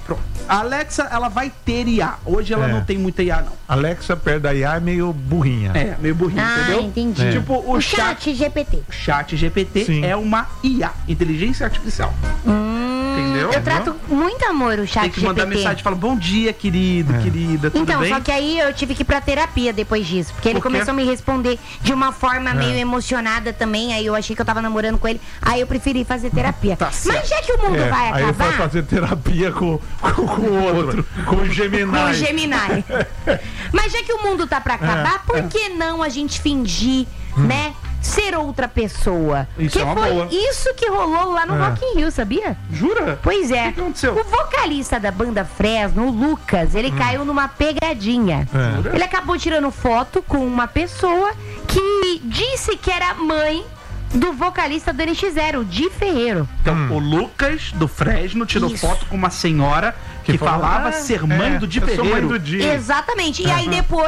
A Alexa, ela vai ter I A. Hoje ela É. não tem muita I A, não. Alexa perto da I A é meio burrinha. É, meio burrinho, Ah, entendeu? entendi. Tipo, o, O chat, chat G P T. chat G P T Sim. é uma I A, inteligência artificial. Entendeu? Eu trato muito amor o chat Tem que mandar G P T. mensagem, fala, bom dia, querido, querida, tudo Então, bem? só que aí eu tive que ir pra terapia depois disso. Porque ele Por quê? começou a me responder de uma forma meio emocionada também. Aí eu achei que eu tava namorando com ele. Aí eu preferi fazer terapia. Tá certo. Mas já que o mundo É, vai aí foi acabar fazer terapia com, com, com o outro, com o Gemini. com o Gemini. Mas já que o mundo tá pra acabar, É. por que não a gente fingir, né? Ser outra pessoa. Isso que é uma foi boa. isso que rolou lá no É. Rock in Rio, sabia? Jura? Pois é. O que que aconteceu? O vocalista da banda Fresno, o Lucas, ele caiu numa pegadinha. É. Ele acabou tirando foto com uma pessoa que disse que era mãe do vocalista do N X Zero, o Di Ferreiro. Então, o Lucas, do Fresno, tirou Isso. foto com uma senhora que, Que falou, falava "Ah, ser mãe é, do Di eu sou mãe Ferreiro. do Di." Exatamente. E aí depois